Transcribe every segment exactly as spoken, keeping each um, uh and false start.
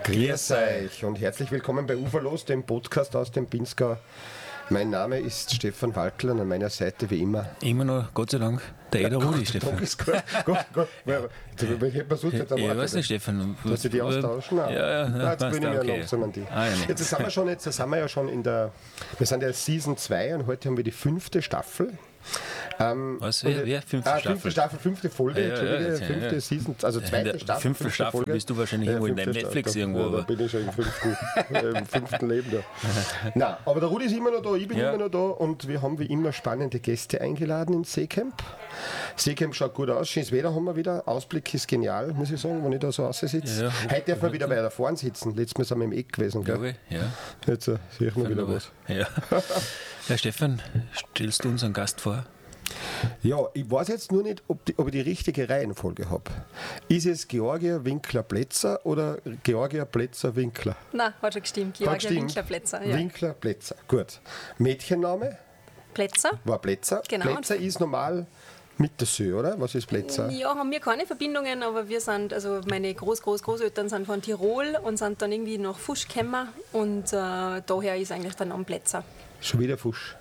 Grüß euch und herzlich willkommen bei Uferlos, dem Podcast aus dem Pinzgau. Mein Name ist Stefan Walkl und an meiner Seite wie immer. Immer noch, Gott sei Dank, der Eder Rudi, Stefan. Dank ist gut. Gut, gut. Ich hätte versucht, jetzt Ja, weiß nicht, Stefan. Dass sie die austauschen? Ja, ja, Nein, jetzt passt, bin ich mir okay. langsam an die. Ah, ja, Jetzt sind wir schon, jetzt sind wir ja schon in der, wir sind ja Season zwei und heute haben wir die fünfte Staffel. Ähm, Was? Wer? wer? Fünfte ah, Staffel? Fünfte Staffel, fünfte Folge, Ja, ja, Entschuldige, ja, ja, fünfte ja. Season, also zweite In der Staffel. fünften fünfte Staffel Folge. bist du wahrscheinlich irgendwo in deinem fünfte Netflix Staffel. irgendwo, Ja, da aber- bin ich schon im fünften, äh, im fünften Leben da. Nein, aber der Rudi ist immer noch da, ich bin Ja. immer noch da und wir haben wie immer spannende Gäste eingeladen ins Seecamp. Seecamp schaut gut aus, schönes Wetter haben wir wieder, Ausblick ist genial, muss ich sagen, wenn ich da so aussitze. Ja, ja. Heute dürfen wir wieder bei der vorn sitzen, letztes Mal sind wir im Eck gewesen. Gell? Glaube ich, ja. Jetzt äh, sehe ich mal wieder was. Ja. Ja, Stefan, stellst du unseren Gast vor? Ja, ich weiß jetzt nur nicht, ob, die, ob ich die richtige Reihenfolge habe. Ist es Georgia Winkler-Plätzer oder Georgia Plätzer-Winkler? Nein, hat schon gestimmt. Hat Georgia gestimmt. Winkler-Plätzer. Ja. Winkler-Plätzer, gut. Mädchenname Plätzer? war Plätzer. Genau. Plätzer ist normal mit der Sö, oder? Was ist Plätzer? Ja, haben wir keine Verbindungen, aber wir sind, also meine Groß-, Groß-, Großeltern sind von Tirol und sind dann irgendwie nach Fusch gekommen und äh, daher ist eigentlich der Name Plätzer. Schon wieder Fusch.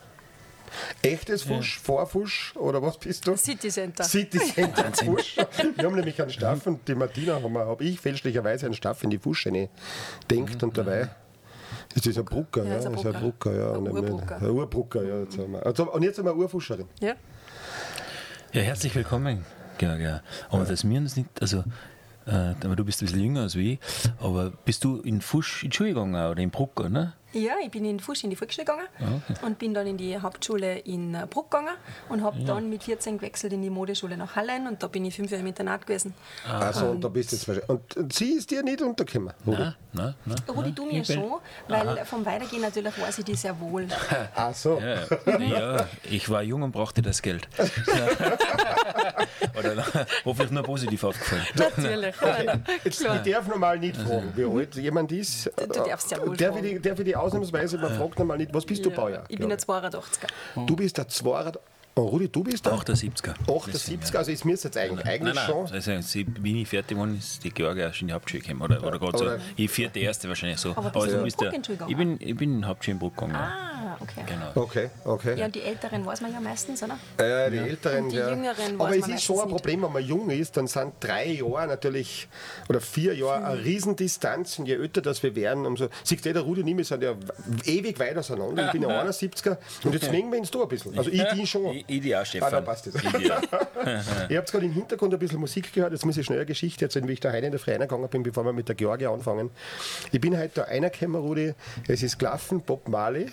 Echtes Fusch, Vorfusch oder was bist du? City Center. City Center Fusch. Wir haben nämlich einen Staff und die Martina haben wir, habe ich fälschlicherweise einen Staff in die Fusch denkt und dabei ist das ein Brucker, ja, Ja, ist ein ist ein Brucker, ja. Ein Und Urbrucker. Ein Urbrucker, ja. Jetzt haben wir. Also, und jetzt haben wir eine Urfuscherin. Ja. Ja, herzlich willkommen, Georgia. Aber das mir das nicht, also, äh, aber du bist ein bisschen jünger als ich, aber bist du in Fusch in die Schule gegangen oder in Brucker, ne? Ja, ich bin in Fusch in die Volksschule gegangen und bin dann in die Hauptschule in äh, Bruck gegangen und habe dann mit vierzehn gewechselt in die Modeschule nach Hallein und da bin ich fünf Jahre im Internat gewesen. Also, und da bist du jetzt wahrscheinlich. Und, und sie ist dir nicht untergekommen, oder? Nein, nein, nein. Rudi, du mir Ich bin- schon, weil vom Weitergehen natürlich weiß ich die sehr wohl. Ach so. Ja, ja, ich war jung und brauchte das Geld. Oder hoffentlich nur positiv aufgefallen. Natürlich. Jetzt, ich darf normal nicht fragen, wie alt jemand ist. Du darfst ja wohl darf ich, fragen. die- darf ich die ausnahmsweise, man fragt normal nicht, was bist du Baujahr? Ich bin ein zweiundachtziger. Du bist der Zweier. Oh, Rudi, du bist der achtundsiebziger. achtundsiebziger, also ist mir jetzt eigentlich, eigentlich Nein, schon. nein, also, sie- wie ich fertig geworden ist, die Georgia erst in die Hauptschule gekommen. Oder, oder gerade so, Oder- ich vierte erste wahrscheinlich so. Aber bist du du in bist Bruck der- in die Schule ich bin, ich bin in Hauptschule in Bruck gegangen. ja. Ah, okay. Genau. Okay, okay. Ja, und die Älteren weiß man ja meistens, oder? Äh, die Älteren, Und die ja. Jüngeren Aber weiß es man ist schon ein meistens Problem, wenn man jung ist, dann sind drei Jahre natürlich, oder vier Jahre eine Riesendistanz und je älter das wir werden, umso, siehst du, der Rudi und ich, wir sind ja ewig weit auseinander, ich bin ja einundsiebziger und jetzt nehmen wir uns da ein bisschen. Also ich die schon. Ich, ich die auch, Stefan. Ah, dann passt das. Ich die auch. Ihr habt gerade im Hintergrund ein bisschen Musik gehört, jetzt muss ich schnell eine Geschichte erzählen, wie ich da heute in der Früh reingegangen bin, bevor wir mit der Georgia anfangen. Ich bin heute da reingekommen, Rudi, es ist gelaufen, Bob Marley.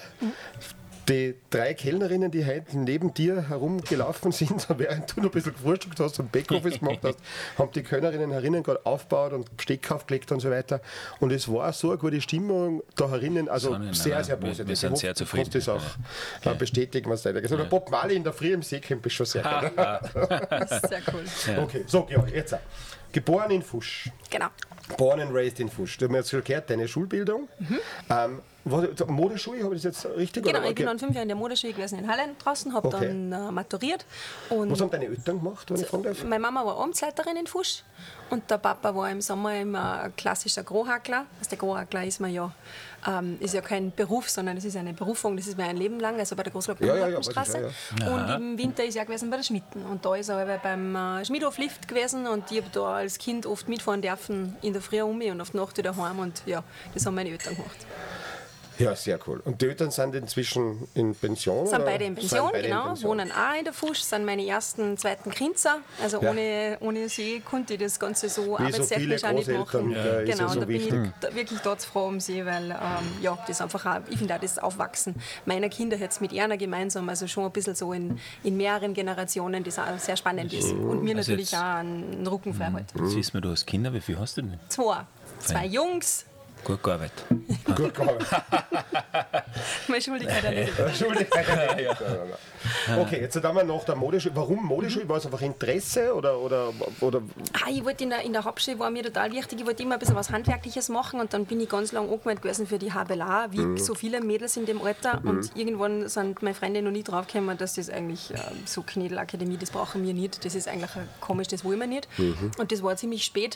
Die drei Kellnerinnen, die heute neben dir herumgelaufen sind, während du noch ein bisschen gefrühstückt hast und Backoffice gemacht hast, haben die Kellnerinnen herinnen gerade aufgebaut und Besteck aufgelegt und so weiter. Und es war so eine gute Stimmung da herinnen, also Nein, nein, sehr, nein, sehr wir- positiv. wir sind Ich hoffe, sehr du zufrieden. kannst das auch äh, bestätigen, was da gesagt hat. Bob Marley in der Früh im Seecamp ist schon sehr geil. Sehr cool. Okay, so, Georg, jetzt auch. Geboren in Fusch. Genau. Born and raised in Fusch. Du hast mir jetzt schon gehört, deine Schulbildung. Ähm, was, Modeschule, habe ich das jetzt richtig? Genau, oder? ich bin Okay. dann fünf Jahre in der Modeschule gewesen in Hallein draußen, habe Okay. dann äh, maturiert. Und Was haben deine Eltern gemacht, wenn ich fragen darf? meine Mama war Amtsleiterin in Fusch und der Papa war im Sommer immer ein klassischer Grohackler. Also der Grohackler ist man ja, ähm, ist ja kein Beruf, sondern es ist eine Berufung, das ist mir ein Leben lang, also bei der Großglockner Ja, ja, ja, Straße. weiß ich, ja, Und im Winter ist er gewesen bei der Schmitten. Und da ist er aber beim äh, Schmiedhof Lift gewesen und ich habe da als Kind oft mitfahren dürfen, in der Früh um mich und auf die Nacht wieder heim und ja, das haben meine Eltern gemacht. Ja, sehr cool. Und die Eltern sind inzwischen in Pension? Sind oder? beide in Pension, Sind beide in genau, Pension. wohnen auch in der Fusch, sind meine ersten, zweiten Grinzer. Also Ja. ohne, ohne sie konnte ich das Ganze so Wie so arbeitstechnisch viele auch nicht Großeltern, machen. ja, ist genau, ja so und da bin wichtig. ich da, wirklich dort froh um sie, weil ähm, ja, das einfach auch, ich finde auch das Aufwachsen meiner Kinder jetzt mit einer gemeinsam, also schon ein bisschen so in, in mehreren Generationen, das auch sehr spannend ist. Und mir Also natürlich jetzt- auch einen Rücken frei hält. Jetzt wissen wir, du hast Kinder, wie viel hast du denn? Zwei. Zwei Jungs. Gut gearbeitet. Gut gearbeitet. Meine Schuldigkeit an nicht. Entschuldigung. Okay, jetzt haben wir nach der Modeschule. Warum Modeschule? War es einfach Interesse oder, oder, oder Ah, ich wollte in der, in der Hauptschule, war mir total wichtig, ich wollte immer ein bisschen was Handwerkliches machen und dann bin ich ganz lange angemeldet gewesen für die H B L A, wie Mhm. so viele Mädels in dem Alter und irgendwann sind meine Freunde noch nie draufgekommen, dass das eigentlich äh, so Knädelakademie, das brauchen wir nicht, das ist eigentlich äh, komisch, das wollen wir nicht Mhm. und das war ziemlich spät.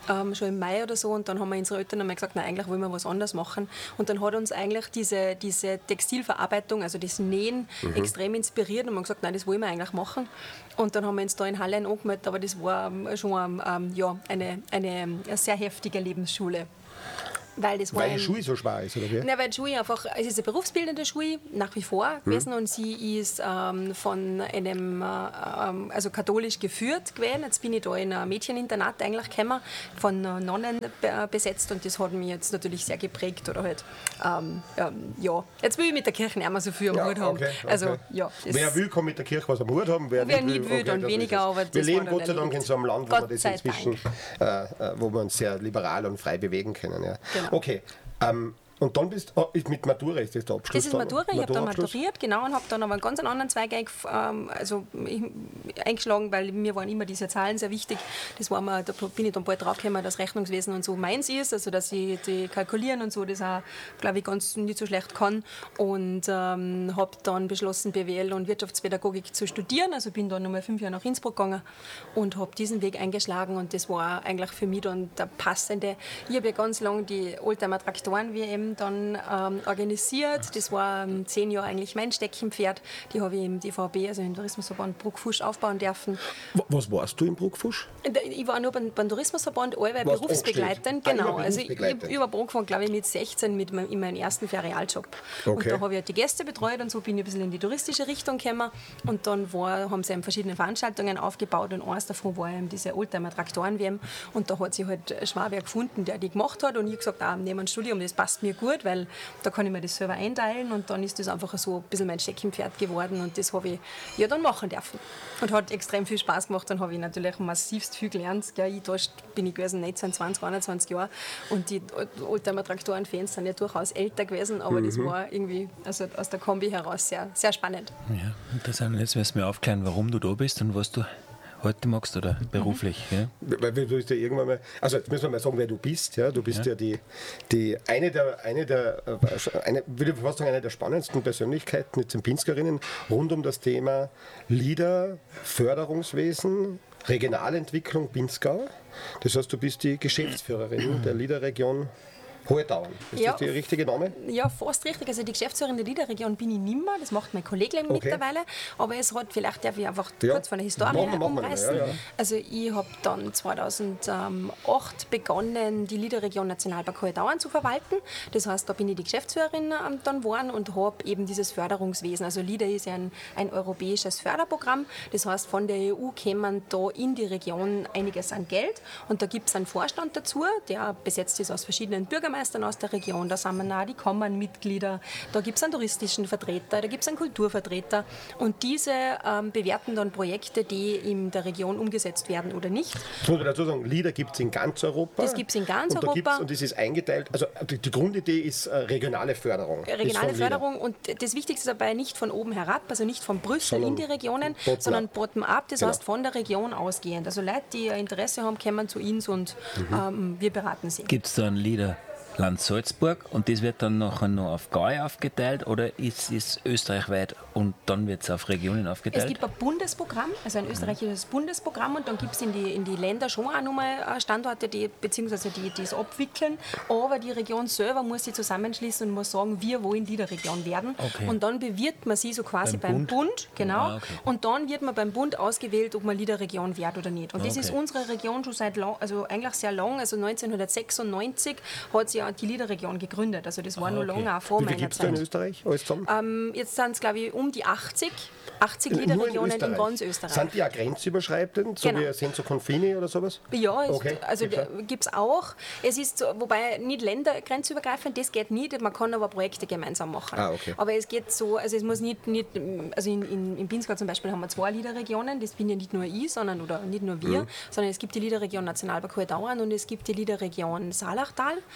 ähm, schon im Mai oder so. Und dann haben wir unsere Eltern einmal gesagt, nein, eigentlich wollen wir was anderes machen. Und dann hat uns eigentlich diese, diese Textilverarbeitung, also das Nähen, mhm. extrem inspiriert. Und wir haben gesagt, nein, das wollen wir eigentlich machen. Und dann haben wir uns da in Hallein angemeldet, aber das war schon ähm, ja, eine, eine sehr heftige Lebensschule. Weil, das war weil die ein, Schule so schwer ist, oder wie? Nein, weil die Schule einfach, es ist eine berufsbildende Schule, nach wie vor gewesen, mhm. und sie ist ähm, von einem, äh, also katholisch geführt gewesen. Jetzt bin ich da in ein Mädcheninternat eigentlich gekommen, von Nonnen be- besetzt, und das hat mich jetzt natürlich sehr geprägt, oder halt, ähm, ähm, ja, jetzt will ich mit der Kirche nicht mehr so viel am Ja, Hut haben. okay, okay. Also, ja, das Wer will, kann mit der Kirche was am Hut haben. Wer, wer nicht nicht will, dann das weniger, ist es. aber Wir das leben war Gott sei dann Dank in erledigt. so einem Land, wo Gott wir das sei inzwischen, äh, äh, wo wir uns sehr liberal und frei bewegen können. Ja. Genau. Okay. Ähm, und dann bist du, oh, mit Matura ist das der Abschluss? Das ist dann? Matura, ich habe dann Maturaabschluss? maturiert, genau, und habe dann aber einen ganz anderen Zweig ähm, also, ich, eingeschlagen, weil mir waren immer diese Zahlen sehr wichtig. Das war mir, da bin ich dann bald draufgekommen, dass Rechnungswesen und so meins ist, also dass ich die kalkulieren und so, das auch, glaube ich, ganz nicht so schlecht kann. Und ähm, habe dann beschlossen, B W L und Wirtschaftspädagogik zu studieren, also bin dann nochmal fünf Jahre nach Innsbruck gegangen und habe diesen Weg eingeschlagen, und das war eigentlich für mich dann der passende. Ich habe ja ganz lange die Oldtimer-Traktoren-W M dann ähm, organisiert. Das war ähm, zehn Jahre eigentlich mein Steckenpferd. Die habe ich im D V B, also im Tourismusverband Bruckfusch, aufbauen dürfen. Was warst du im Bruckfusch? Ich war nur beim, beim Tourismusverband allweil Warst berufsbegleitend. angestellt? Genau. Ah, Also ich, ich berufsbegleitend. habe angefangen, glaube ich, mit sechzehn mit meinem, in meinem ersten Ferialjob. Und Okay. da habe ich halt die Gäste betreut, und so bin ich ein bisschen in die touristische Richtung gekommen. Und dann war, haben sie eben verschiedene Veranstaltungen aufgebaut, und eines davon war eben diese Oldtimer-Traktoren-W M. Und da hat sich halt Schwaber gefunden, der die gemacht hat. Und ich habe gesagt, ah, nehmen wir ein Studium, das passt mir gut, weil da kann ich mir das selber einteilen, und dann ist das einfach so ein bisschen mein Steckenpferd geworden, und das habe ich ja dann machen dürfen. Und hat extrem viel Spaß gemacht. Dann habe ich natürlich massivst viel gelernt. Ja, ich, da bin ich gewesen, neunzehn, zwanzig, einundzwanzig Jahre, und die Oldtimer-Traktoren-Fans sind ja durchaus älter gewesen, aber mhm. das war irgendwie also aus der Kombi heraus sehr, sehr spannend. Ja, interessant. Jetzt wirst du mir aufklären, warum du da bist und was du heute magst oder beruflich. Mhm. Ja? Weil du bist ja irgendwann mal, also jetzt müssen wir mal sagen, wer du bist. Ja? Du bist ja, ja die, die eine der, eine der, eine, würde ich fast sagen, eine der spannendsten Persönlichkeiten, jetzt in Pinskerinnen, rund um das Thema Lieder, Förderungswesen, Regionalentwicklung Pinzgau. Das heißt, du bist die Geschäftsführerin der Liederregion Hohetauern. Ist Ja. das der richtige Name? Ja, fast richtig. Also die Geschäftsführerin der Liederregion bin ich nimmer, das macht mein Kollege Okay. mittlerweile. Aber es hat, vielleicht darf ich einfach Ja. kurz von der Historie Machen wir, machen wir, umreißen. ja, ja. Also ich habe dann zweitausendacht begonnen, die Liederregion Nationalpark Hohetauern zu verwalten. Das heißt, da bin ich die Geschäftsführerin ähm, dann geworden und habe eben dieses Förderungswesen. Also LIDA ist ja ein, ein europäisches Förderprogramm. Das heißt, von der E U kämen da in die Region einiges an Geld. Und da gibt es einen Vorstand dazu, der besetzt ist aus verschiedenen Bürgermeistern aus der Region. Da sind wir auch die Kammernmitglieder, da gibt es einen touristischen Vertreter, da gibt es einen Kulturvertreter. Und diese ähm, bewerten dann Projekte, die in der Region umgesetzt werden oder nicht. Das muss man dazu sagen, Lieder gibt es in ganz Europa. Das gibt's in ganz und da Europa. gibt's, und das ist eingeteilt, also die, die Grundidee ist äh, regionale Förderung. Ist Regionale von Lieder. Förderung, und das Wichtigste dabei nicht von oben herab, also nicht von Brüssel Sondern in die Regionen, bottom-up. sondern bottom-up, das Genau. heißt von der Region ausgehend. Also Leute, die ein Interesse haben, kommen zu uns und ähm, wir beraten sie. Gibt es da ein Liederland Salzburg und das wird dann nachher noch auf Gau aufgeteilt oder ist es österreichweit und dann wird es auf Regionen Es aufgeteilt? gibt ein Bundesprogramm, also ein österreichisches Bundesprogramm, und dann gibt es in die, in die Länder schon auch nochmal Standorte, die, beziehungsweise die, die es abwickeln, aber die Region selber muss sich zusammenschließen und muss sagen, wir wollen Liederregion werden. Okay. Und dann bewirbt man sie so quasi Beim beim, Bund, Bund? genau, Ah, okay. und dann wird man beim Bund ausgewählt, ob man Liederregion wird oder nicht. Und das Okay. ist unsere Region schon seit lang, also eigentlich sehr lang, also neunzehnhundertsechsundneunzig hat sie ja die Liederregion gegründet, also das war Ah, noch okay. lange auch vor Wie viel meiner gibt es da in Zeit. Österreich alles zusammen? Ähm, jetzt sind es, glaube ich, um die achtzig, achtzig Nur in Liederregionen in, Österreich. ganz Österreich. Sind die auch grenzüberschreitend, so Genau. wie Senso Confini oder sowas? Ja, es, Okay, also gibt's gibt es auch. Es ist, so, wobei nicht ländergrenzübergreifend, das geht nicht, man kann aber Projekte gemeinsam machen. Ah, okay. Aber es geht so, also es muss nicht, nicht also in, in, in Pinzgau zum Beispiel haben wir zwei Liederregionen, das bin ja nicht nur ich, sondern oder nicht nur wir, Mhm. sondern es gibt die Liederregion Nationalpark Hohetauern und es gibt die Liederregion Saalachtal. Mhm.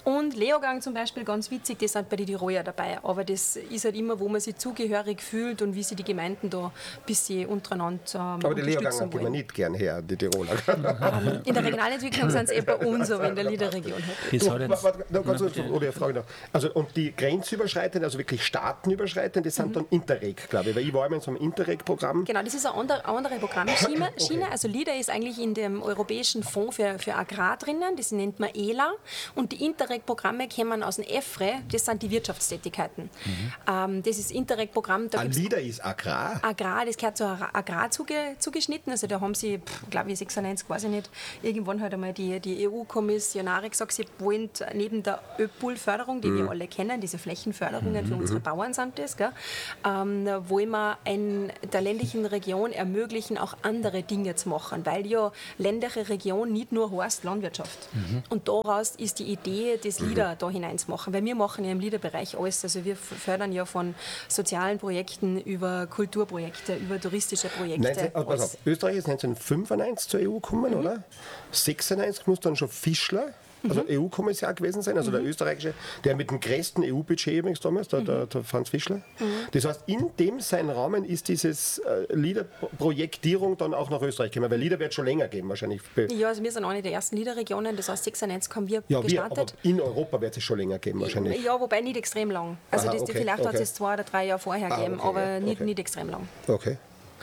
Und Leogang zum Beispiel, ganz witzig, die sind bei den Tiroler dabei. Aber das ist halt immer, wo man sich zugehörig fühlt und wie sich die Gemeinden da ein bisschen untereinander ähm, Aber die Leoganger unterstützen gehen wir wollen. nicht gern her, die Tiroler. Ähm, in der Regionalentwicklung sind es eh bei uns, aber in der Liederregion halt. Das hat Du, jetzt, warte, noch ganz kurz, oder eine Frage noch. Also, und die grenzüberschreitend, also wirklich staatenüberschreitend, das sind dann Interreg, glaube ich. Weil ich war immer in so einem Interreg-Programm. Genau, das ist eine andere, andere Programmschiene. Schiene. Also LIDER ist eigentlich in dem Europäischen Fonds für, für Agrar drinnen, das nennt man E L A. Und die Interreg-Programme kommen aus dem E F R E, das sind die Wirtschaftstätigkeiten. Mhm. Ähm, das ist Interreg-Programm. Da Ein gibt's Lieder ist Agrar. Agrar, das gehört zur Agrar zuge, zugeschnitten. Also da haben sie, glaube ich, sechsundneunzig, weiß ich nicht, irgendwann halt einmal die, die E U-Kommissionare gesagt, sie wollen neben der ÖPUL-Förderung, die mhm. wir alle kennen, diese Flächenförderungen mhm. für unsere Bauern sind das, gell, ähm, wollen wir ein, der ländlichen Region ermöglichen, auch andere Dinge zu machen, weil ja ländliche Region nicht nur heißt Landwirtschaft. Mhm. Und daraus ist die Idee, das LIDER mhm. da hineinzumachen, weil wir machen ja im LIDER-Bereich alles, also wir fördern ja von sozialen Projekten über Kulturprojekte, über touristische Projekte. neunzehn, oh, pass auf, Österreich ist neunzehnhundertfünfundneunzig zur E U gekommen, mhm. oder? sechsundneunzig muss dann schon Fischler, also mhm. E U-Kommissar gewesen sein, also mhm. der österreichische, der mit dem größten E U-Budget übrigens damals, der, mhm. der, der Franz Fischler. Mhm. Das heißt, in dem sein Rahmen ist dieses äh, LIDER-Projektierung dann auch nach Österreich gekommen, weil LIDER wird schon länger geben wahrscheinlich. Ja, also wir sind eine der ersten LIDER-Regionen, das heißt sechsundneunzig haben wir ja, gestartet. Wir, aber in Europa wird es schon länger geben wahrscheinlich. Ja, wobei nicht extrem lang. Also Aha, das, okay, vielleicht okay. hat es zwei oder drei Jahre vorher ah, gegeben, okay, aber ja, nicht, okay. nicht extrem lang. Okay.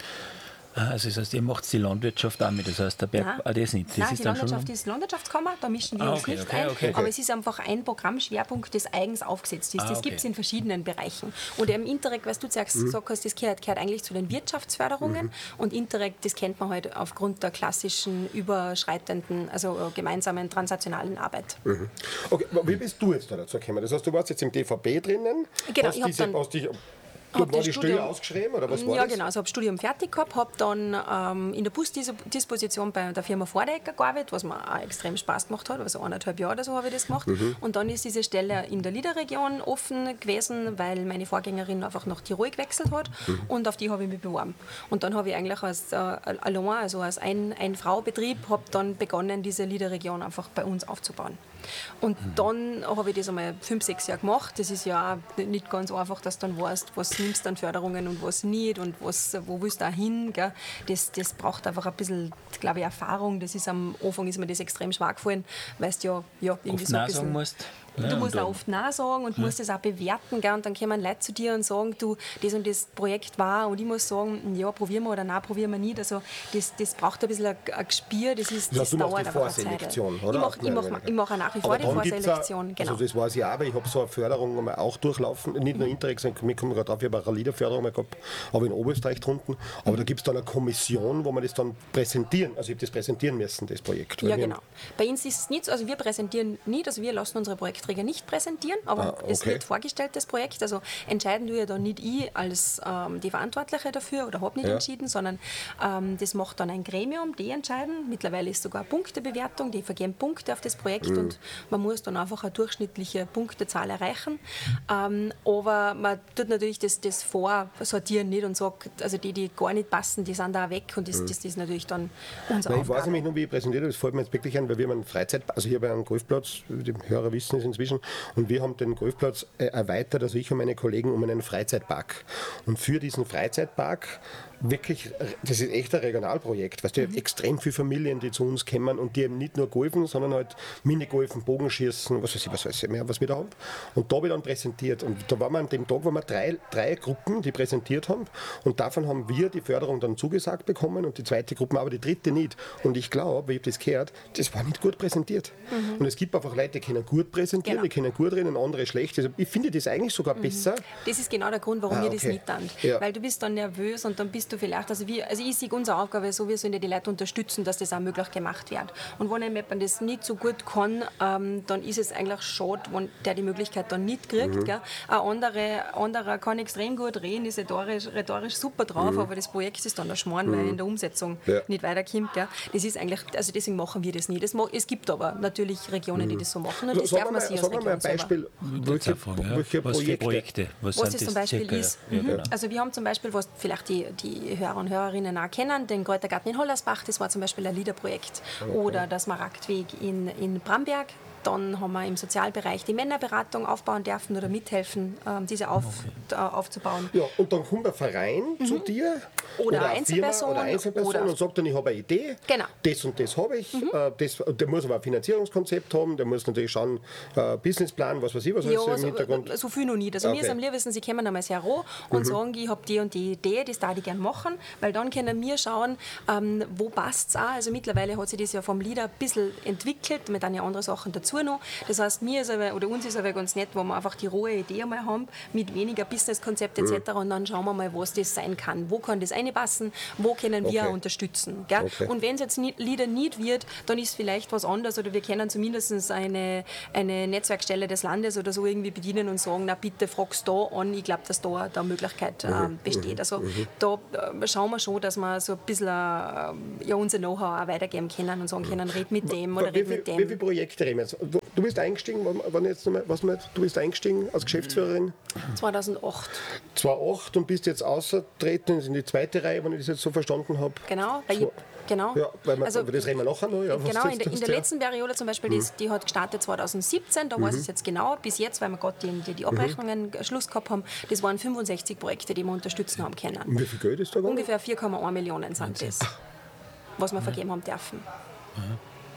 also das heißt, ihr macht die Landwirtschaft auch mit, das heißt, der Berg, Nein. ah, das nicht. Das Nein, ist die dann Landwirtschaft schon ist Landwirtschaftskammer, da mischen wir Ah, uns okay, nicht okay, ein, okay. aber es ist einfach ein Programmschwerpunkt, das eigens aufgesetzt ist. Ah, Das okay. gibt es in verschiedenen Bereichen. Und im Interreg, was du zuerst Mhm. gesagt hast, das gehört, gehört eigentlich zu den Wirtschaftsförderungen Mhm. und Interreg, das kennt man halt aufgrund der klassischen überschreitenden, also äh, gemeinsamen transnationalen Arbeit. Mhm. Okay, wie bist du jetzt da dazu gekommen? Das heißt, du warst jetzt im D V B drinnen, Genau, hast ich hab diese, dann- hast dich, Hab war das die Stelle Studium- ausgeschrieben oder was war Ja, das? genau. Also habe Studium fertig gehabt, habe dann ähm, in der Busdisposition bei der Firma Vordecker gearbeitet, was mir auch extrem Spaß gemacht hat. Also eineinhalb Jahre oder so habe ich das gemacht. Mhm. Und dann ist diese Stelle in der Liederregion offen gewesen, weil meine Vorgängerin einfach nach Tirol gewechselt hat Mhm. und auf die habe ich mich beworben. Und dann habe ich eigentlich als äh, allein, also als ein, ein Frau-Betrieb, habe dann begonnen, diese Liederregion einfach bei uns aufzubauen. Und Mhm. dann habe ich das einmal fünf, sechs Jahre gemacht. Das ist ja auch nicht ganz einfach, dass du dann weißt, was nimmst du an Förderungen und was nicht und was, wo willst du auch hin. Gell? Das, das braucht einfach ein bisschen, glaube ich, Erfahrung. Das ist am Anfang ist mir das extrem schwer gefallen, weil du ja, ja irgendwie oft so ein Nein bisschen... sagen musst. Du Ja, musst und auch dann- oft Nein sagen und musst das auch bewerten. Gell? Und dann kommen Leute zu dir und sagen, du, das und das Projekt war. Und ich muss sagen, ja, probieren wir oder nein, probieren wir nicht. Also das, das braucht ein bisschen ein, ein Gespür. Das, ist, Das das heißt, du machst dauert die einfach eine Zeit. Vorselektion, oder? Ich mache ich mach, ich mach auch nach wie vor Aber die dann gibt's Vorselektion. auch, Genau. also das weiß ich auch, weil ich habe so eine Förderung einmal auch durchlaufen, nicht nur Interreg, sondern wir kommen gerade drauf, ich habe auch eine Liederförderung mal gehabt, aber in Oberösterreich drunten. Aber da gibt es dann eine Kommission, wo man das dann präsentieren, also ich habe das präsentieren müssen, das Projekt. Weil Ja, wir- genau. Bei uns ist es nicht so, also wir präsentieren nicht, also wir lassen unsere Projektträger nicht präsentieren, aber Ah, es okay. wird vorgestellt, das Projekt. Also entscheiden du ja dann nicht ich als ähm, die Verantwortliche dafür oder habe nicht Ja. entschieden, sondern ähm, das macht dann ein Gremium, die entscheiden. Mittlerweile ist sogar eine Punktebewertung, die vergeben Punkte auf das Projekt Mhm. und man muss dann einfach eine durchschnittliche Punktezahl erreichen. Ähm, aber man tut natürlich das, das vorsortieren nicht und sagt, also die, die gar nicht passen, die sind da weg und das, das ist natürlich dann unsere Nein, ich weiß Aufgabe. nämlich noch, wie ich präsentiert habe, das fällt mir jetzt wirklich ein, weil wir haben einen Freizeit, also hier bei einem Golfplatz, die Hörer wissen es inzwischen, und wir haben den Golfplatz äh, erweitert, also ich und meine Kollegen, um einen Freizeitpark. Und für diesen Freizeitpark wirklich, das ist echt ein Regionalprojekt, weißt du, mhm. extrem viele Familien, die zu uns kommen und die eben nicht nur golfen, sondern halt Minigolfen, Bogenschießen, was weiß ich, was weiß ich mehr, was wir da haben. Und da habe ich dann präsentiert. Und da waren wir an dem Tag, waren wir drei, drei Gruppen, die präsentiert haben. Und davon haben wir die Förderung dann zugesagt bekommen und die zweite Gruppe, aber die dritte nicht. Und ich glaube, ich habe das gehört, das war nicht gut präsentiert. Mhm. Und es gibt einfach Leute, die können gut präsentieren, Genau. die können gut reden, andere schlecht. Also ich finde das eigentlich sogar Mhm. besser. Das ist genau der Grund, warum Ah, wir das okay. nicht tun. Ja. Weil du bist dann nervös und dann bist du vielleicht, also, wir, also ich sehe unsere Aufgabe so, wir sollen ja die Leute unterstützen, dass das auch möglich gemacht wird. Und wenn jemand das nicht so gut kann, ähm, dann ist es eigentlich schade, wenn der die Möglichkeit dann nicht kriegt. Mhm. Gell? Ein anderer, anderer kann extrem gut reden, ist rhetorisch, rhetorisch super drauf, Mhm. aber das Projekt ist dann der Schmarrn, weil er in der Umsetzung Ja. nicht weiterkommt. Gell? Das ist eigentlich, also deswegen machen wir das nicht. Das, ma- es gibt aber natürlich Regionen, die das so machen und So, das sagen darf wir man mal, sich als sagen wir mal Region ein selber. Beispiel, welche, Fragen, ja. welche Was für Projekte. Projekte? Was, Was sind es zum das Beispiel circa? ist. Ja, Mhm. genau. Also wir haben zum Beispiel, was vielleicht die, die die Hörer und Hörerinnen auch kennen, den Kräutergarten in Hollersbach, das war zum Beispiel ein Liederprojekt. Okay. Oder der Smaragdweg in, in Bramberg. Dann haben wir im Sozialbereich die Männerberatung aufbauen dürfen oder mithelfen, ähm, diese auf, okay. äh, aufzubauen. Ja, und dann kommt ein Verein mhm. zu dir oder, oder eine Einzelperson, oder Einzelperson oder und sagt dann, ich habe eine Idee, genau. das und das habe ich. Mhm. Äh, das, der muss aber ein Finanzierungskonzept haben, der muss natürlich schauen, äh, Businessplan, was weiß ich, was ja, alles so, im Hintergrund. So viel noch nicht. Also okay. mir ist am liebsten, sie kommen einmal sehr roh und mhm. sagen, ich habe die und die Idee, das darf ich gerne machen, weil dann können wir schauen, ähm, wo passt es auch. Also mittlerweile hat sich das ja vom Lieder ein bisschen entwickelt, mit dann ja andere Sachen dazu noch. Das heißt, mir ist aber, oder uns ist aber ganz nett, wo wir einfach die rohe Idee einmal haben, mit weniger Businesskonzept et cetera. Mhm. Und dann schauen wir mal, was das sein kann. Wo kann das reinpassen? Wo können wir okay. unterstützen? Gell? Okay. Und wenn es jetzt nicht, Lieder nicht wird, dann ist vielleicht was anderes oder wir können zumindest eine, eine Netzwerkstelle des Landes oder so irgendwie bedienen und sagen, na bitte fragst da an, ich glaube, dass da eine Möglichkeit äh, mhm. besteht. Also mhm. da äh, schauen wir schon, dass wir so ein bisschen äh, ja, unser Know-how auch weitergeben können und sagen können, red mit dem oder red mit dem. Wie viele Projekte reden wir jetzt? Du bist eingestiegen, wann jetzt noch mal, was nicht, du bist eingestiegen als Geschäftsführerin? zweitausendacht. zweitausendacht und bist jetzt außertreten in die zweite Reihe, wenn ich das jetzt so verstanden habe. Genau, weil so, genau. Ja, weil wir, also, über das reden wir nachher noch. Ja, genau, in, de, in der letzten Periode zum Beispiel, mhm. die, die hat gestartet zweitausendsiebzehn, da mhm. weiß ich es jetzt genau, bis jetzt, weil wir gerade die, die, die Abrechnungen mhm. Schluss gehabt haben, das waren fünfundsechzig Projekte, die wir unterstützen haben können. Und wie viel Geld ist da gegangen? Ungefähr vier Komma eins Millionen sind das, was wir mhm. vergeben haben dürfen. Mhm.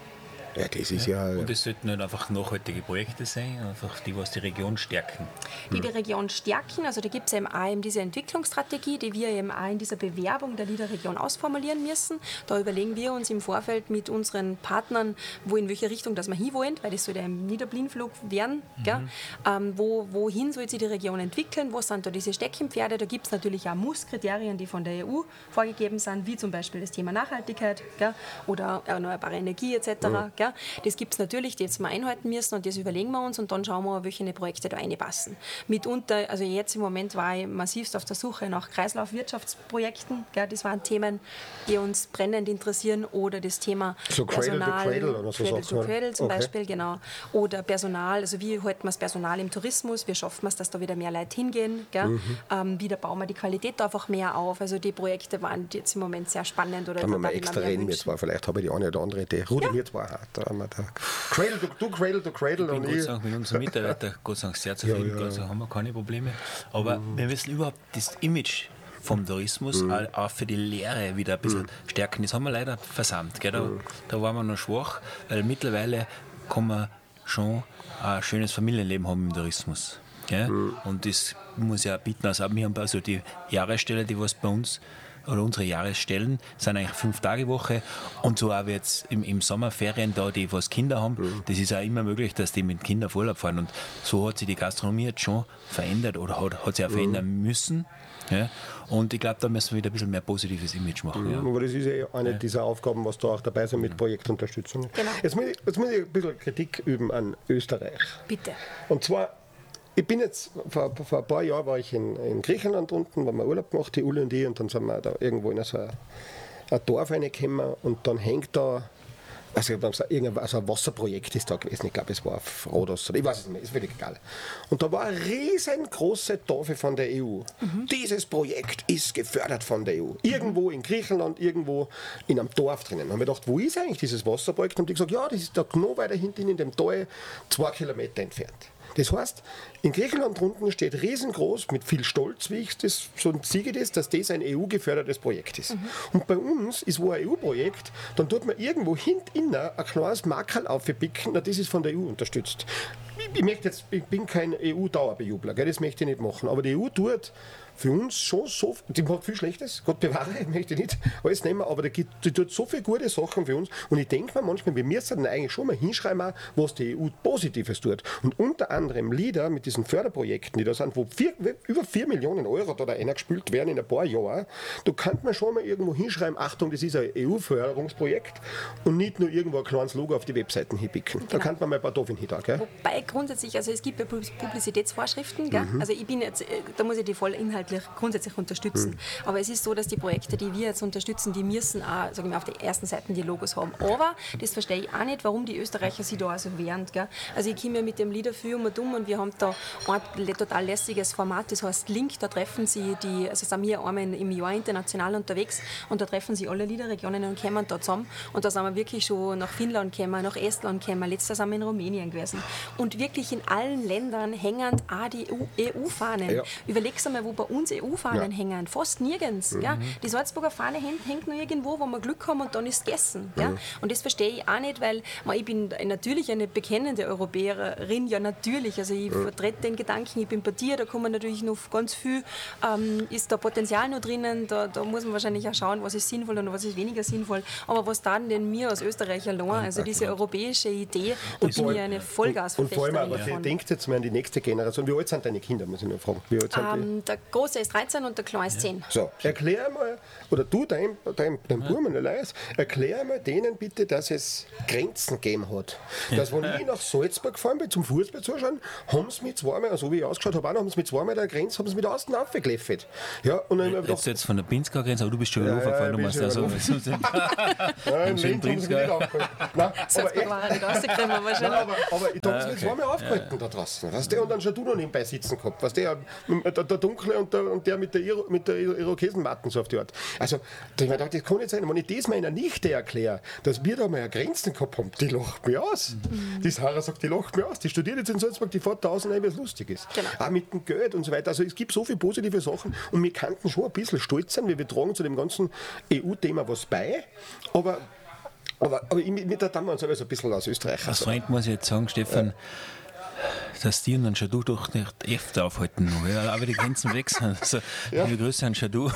Ja, das ist ja, ja. Und es sollten nicht einfach nachhaltige Projekte sein, einfach die, was die Region stärken. Die die Region stärken, also da gibt es eben auch eben diese Entwicklungsstrategie, die wir eben auch in dieser Bewerbung der Liederregion ausformulieren müssen. Da überlegen wir uns im Vorfeld mit unseren Partnern, wo in welche Richtung dass wir hinwollen, weil das soll ja ein Niederblindflug werden. Mhm. Gell? Ähm, wo, wohin soll sich die Region entwickeln, wo sind da diese Steckenpferde? Da gibt es natürlich auch Muss-Kriterien, die von der E U vorgegeben sind, wie zum Beispiel das Thema Nachhaltigkeit, gell? Oder erneuerbare Energie et cetera. Mhm. Das gibt es natürlich, die jetzt mal einhalten müssen und das überlegen wir uns und dann schauen wir, welche Projekte da reinpassen. Mitunter, also jetzt im Moment war ich massivst auf der Suche nach Kreislaufwirtschaftsprojekten, gell, das waren Themen, die uns brennend interessieren, oder das Thema so Personal, Cradle to Cradle, oder so Cradle to Cradle zum okay. Beispiel, genau, oder Personal, also wie halten wir das Personal im Tourismus, wie schaffen wir es, dass da wieder mehr Leute hingehen, gell? Mhm. Ähm, wie bauen wir die Qualität da einfach mehr auf, also die Projekte waren jetzt im Moment sehr spannend. Oder kann man mal extra reden, jetzt war vielleicht habe ich die eine oder andere Idee. Rudi, mir zwar hart. Cradle to, du Cradle to Cradle. Ich bin Gott sei Dank mit unseren Mitarbeitern Gott sei Dank sehr zufrieden, ja, ja. Also haben wir keine Probleme. Aber mhm. wir müssen überhaupt das Image vom Tourismus mhm. auch für die Lehre wieder ein bisschen mhm. stärken. Das haben wir leider versammelt. Gell? Da, mhm. da waren wir noch schwach, weil mittlerweile kann man schon ein schönes Familienleben haben im Tourismus. Gell? Mhm. Und das muss ja bieten. Also wir haben also die Jahresstelle, die was bei uns oder unsere Jahresstellen sind eigentlich fünf Tage Woche und so auch jetzt im, im Sommerferien da, die was Kinder haben, mhm. das ist auch immer möglich, dass die mit Kindern auf Urlaub fahren und so hat sich die Gastronomie jetzt schon verändert oder hat, hat sich auch mhm. verändern müssen. Ja? Und ich glaube, da müssen wir wieder ein bisschen mehr positives Image machen. Mhm. Ja. Aber das ist ja eine ja. dieser Aufgaben, was da auch dabei sind mit Projektunterstützung. Genau. Jetzt, muss ich, jetzt muss ich ein bisschen Kritik üben an Österreich. Bitte. Und zwar, ich bin jetzt, vor, vor ein paar Jahren war ich in, in Griechenland unten, haben wir Urlaub gemacht, die Uli und ich, und dann sind wir da irgendwo in so ein, ein Dorf reingekommen und dann hängt da, also, irgendein, also ein Wasserprojekt ist da gewesen, ich glaube es war auf Rhodos, ich weiß es nicht mehr, ist völlig egal. Und da war eine riesengroße Tafel von der E U. Mhm. Dieses Projekt ist gefördert von der E U. Irgendwo in Griechenland, irgendwo in einem Dorf drinnen. Da haben wir gedacht, wo ist eigentlich dieses Wasserprojekt? Und die gesagt, ja, das ist da noch weiter hinten in dem Tal, zwei Kilometer entfernt. Das heißt, in Griechenland unten steht riesengroß, mit viel Stolz, wie ich das so sehe, das, dass das ein E U-gefördertes Projekt ist. Mhm. Und bei uns ist wo ein E U-Projekt, dann tut man irgendwo hinten ein kleines Markerl aufpicken, na, das ist von der E U unterstützt. Ich, ich, möchte jetzt, ich bin kein E U-Dauerbejubler, das möchte ich nicht machen, aber die E U tut für uns schon so, die macht viel Schlechtes, Gott bewahre, ich möchte nicht alles nehmen, aber die, die tut so viele gute Sachen für uns und ich denke mir manchmal, wir müssen dann eigentlich schon mal hinschreiben, was die E U Positives tut. Und unter anderem Lieder mit diesen Förderprojekten, die da sind, wo vier, über vier Millionen Euro da reingespült werden in ein paar Jahren, da kann man schon mal irgendwo hinschreiben, Achtung, das ist ein E U-Förderungsprojekt und nicht nur irgendwo ein kleines Logo auf die Webseiten hinpicken. Genau. Da kann man mal ein paar Dolphin hin, gell? Wobei grundsätzlich, also es gibt ja Publizitätsvorschriften, gell? Mhm. Also ich bin jetzt, da muss ich die voll inhaltlich grundsätzlich unterstützen. Mhm. Aber es ist so, dass die Projekte, die wir jetzt unterstützen, die müssen auch, sagen wir, auf der ersten Seite die Logos haben. Aber das verstehe ich auch nicht, warum die Österreicher sich da auch so wehren. Gell? Also ich komme ja mit dem Lieder viel um und um und wir haben da ein total lässiges Format, das heißt Link, da treffen sie die, also sind wir einmal im Jahr international unterwegs und da treffen sie alle Liederregionen und kommen da zusammen und da sind wir wirklich schon nach Finnland gekommen, nach Estland gekommen, letztes sind wir in Rumänien gewesen. Und wirklich in allen Ländern hängen auch die E U-Fahnen. Ja. Überlegst du mal, wo bei uns E U-Fahnen ja. hängen. Fast nirgends. Mhm. Ja. Die Salzburger Fahne hängt, hängt nur irgendwo, wo wir Glück haben und dann ist es gegessen. Mhm. Ja. Und das verstehe ich auch nicht, weil man, ich bin natürlich eine bekennende Europäerin, ja natürlich. Also ich mhm. vertrete den Gedanken, ich bin bei dir, da kommen natürlich noch ganz viel, ähm, ist da Potenzial noch drinnen, da, da muss man wahrscheinlich auch schauen, was ist sinnvoll und was ist weniger sinnvoll. Aber was dann denn mir als Österreicher allein, also diese europäische Idee, da bin ich eine Vollgasverfechterin. Und vor allem, aber denkt jetzt mal an die nächste Generation. Wie alt sind deine Kinder, muss ich nur fragen? Wie alt sind ähm, die? Der Große ist dreizehn und der Kleine ist zehn. So, erklär mal, oder du, dein, dein, dein ja. Burm, Elias, erklär mal denen bitte, dass es Grenzen gegeben hat. Dass, wenn ich nach Salzburg gefahren bin, zum Fußball zuschauen, haben sie mich zweimal, so wie ich ausgeschaut habe, haben sie mich zweimal der Grenze, haben sie mich außen aufgekläffelt. Ja, und dann habe ich gedacht, jetzt von der Pinsker Grenze, aber du bist schon ja, gefahren, du machst ja so. Nein, in Linz haben sie mich nicht aufgehalten. Nein, aber war nicht rausgekommen wahrscheinlich. Aber, aber ich habe es mich zweimal aufgehalten da draußen. Weißt du? Und dann schon du noch nebenbei sitzen gehabt. Weißt du? Der, der Dunkle und der, und der mit der, Iro, mit der Irokesenmatten so auf die Art. Also, ich mir gedacht, das kann nicht sein. Wenn ich das meiner Nichte erkläre, dass wir da mal eine Grenzen gehabt haben, die lacht mich aus. Mhm. Die Sarah sagt, die lacht mich aus. Die studiert jetzt in Salzburg, die fährt tausend rein, wie es lustig ist. Genau. Auch mit dem Geld und so weiter. Also es gibt so viele positive Sachen und wir könnten schon ein bisschen stolz sein, weil wir tragen zu dem ganzen E U-Thema was bei. Aber Aber, aber ich, mit der Damm uns so ein bisschen aus Österreich. Als Freund muss ich jetzt sagen, Stefan, ja. dass die und dann Schadu doch nicht öfter aufhalten. Ja, aber die Grenzen weg sind. Also, ja. Liebe Grüße an Schadu.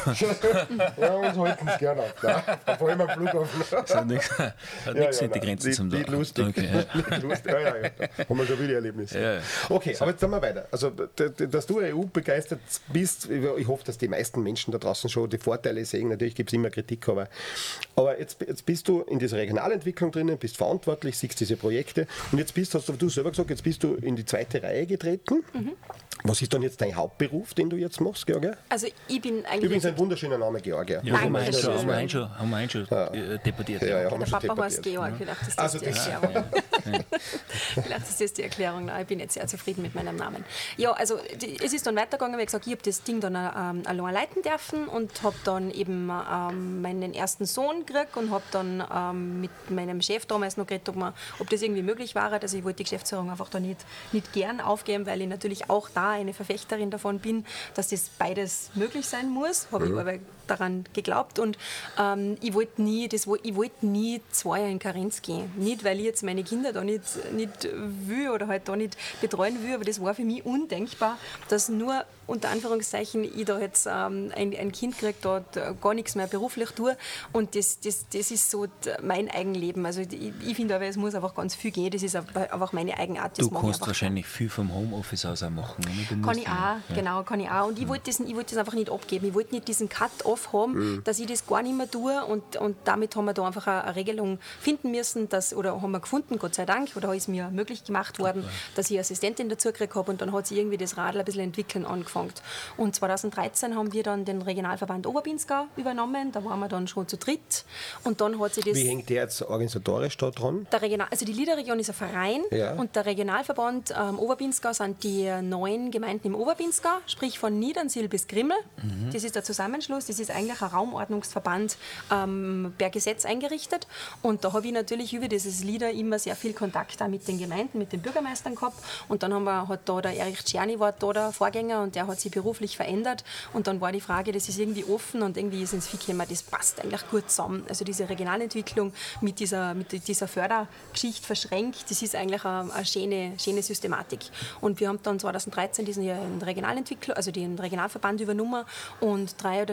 Ja, uns halten es gerne auf. Ne? Vor allem am Flughafen. Das hat nichts ja, ja, mit den Grenzen zum Tun. Nicht lustig. Okay, ja. Nicht lustig. Ja, ja, ja. Haben wir schon wieder Erlebnisse. Ja, ja. Okay, so. Aber jetzt sind wir weiter. Also, dass du E U begeistert bist, ich hoffe, dass die meisten Menschen da draußen schon die Vorteile sehen. Natürlich gibt es immer Kritik, aber, aber jetzt, jetzt bist du in dieser Regionalentwicklung drinnen, bist verantwortlich, siehst diese Projekte und jetzt bist, hast du selber gesagt, jetzt bist du in die zweite Reihe getreten. Mhm. Was ist dann jetzt dein Hauptberuf, den du jetzt machst, Georgia? Also ich bin eigentlich... Übrigens ein wunderschöner Name, Georgia. Ja, haben wir einen schon, haben wir einen schon, haben wir einen schon ja. debattiert. Ja, ja, der Papa heißt Georg, vielleicht ist das also die Erklärung. Ja. Vielleicht ist das die Erklärung. Nein, ich bin jetzt sehr zufrieden mit meinem Namen. Ja, also die, es ist dann weitergegangen, wie gesagt, ich habe das Ding dann ähm, allein leiten dürfen und habe dann eben ähm, meinen ersten Sohn gekriegt und habe dann ähm, mit meinem Chef damals noch geredet, ob, man, ob das irgendwie möglich war. Also ich wollte die Geschäftsführung einfach da nicht, nicht gern aufgeben, weil ich natürlich auch da eine Verfechterin davon bin, dass das beides möglich sein muss. Habe mhm. ich aber daran geglaubt und ähm, ich wollte nie, das, ich wollte nie zwei Jahre in Karenz gehen. Nicht, weil ich jetzt meine Kinder da nicht, nicht will oder halt da nicht betreuen will, aber das war für mich undenkbar, dass nur unter Anführungszeichen ich da jetzt ähm, ein, ein Kind kriege, da gar nichts mehr beruflich tue und das, das, das ist so mein Eigenleben. Also ich, ich finde aber, es muss einfach ganz viel gehen, das ist einfach meine Eigenart. Das du kannst wahrscheinlich viel vom Homeoffice aus auch machen. Oder? Kann ich auch, ja. genau, kann ich auch. Und ich mhm. wollte das, ich wollte das einfach nicht abgeben. Ich wollte nicht diesen Cut-Off haben, mhm. dass ich das gar nicht mehr tue und, und damit haben wir da einfach eine, eine Regelung finden müssen, dass, oder haben wir gefunden, Gott sei Dank, oder ist mir möglich gemacht worden, okay. dass ich Assistentin dazu gekriegt habe und dann hat sich irgendwie das Radl ein bisschen entwickeln angefangen. Und zweitausenddreizehn haben wir dann den Regionalverband Oberbinsgau übernommen, da waren wir dann schon zu dritt und dann hat sich das... Wie hängt der jetzt organisatorisch da dran? Der Regional, also die Liederregion ist ein Verein ja. und der Regionalverband ähm, Oberbinsgau sind die neun Gemeinden im Oberbinsgau, sprich von Niedernsiel bis Grimmel. Mhm. Das ist der Zusammenschluss, das ist eigentlich ein Raumordnungsverband ähm, per Gesetz eingerichtet und da habe ich natürlich über dieses Lieder immer sehr viel Kontakt auch mit den Gemeinden, mit den Bürgermeistern gehabt und dann haben wir, hat da der Erich Czerny war da der Vorgänger und der hat sich beruflich verändert und dann war die Frage, das ist irgendwie offen und irgendwie ist ins Vieh gekommen, das passt eigentlich gut zusammen. Also diese Regionalentwicklung mit dieser, mit dieser Fördergeschichte verschränkt, das ist eigentlich eine, eine schöne, schöne Systematik. Und wir haben dann zweitausenddreizehn diesen Regionalentwickler, also den Regionalverband übernommen und drei oder vier Jahre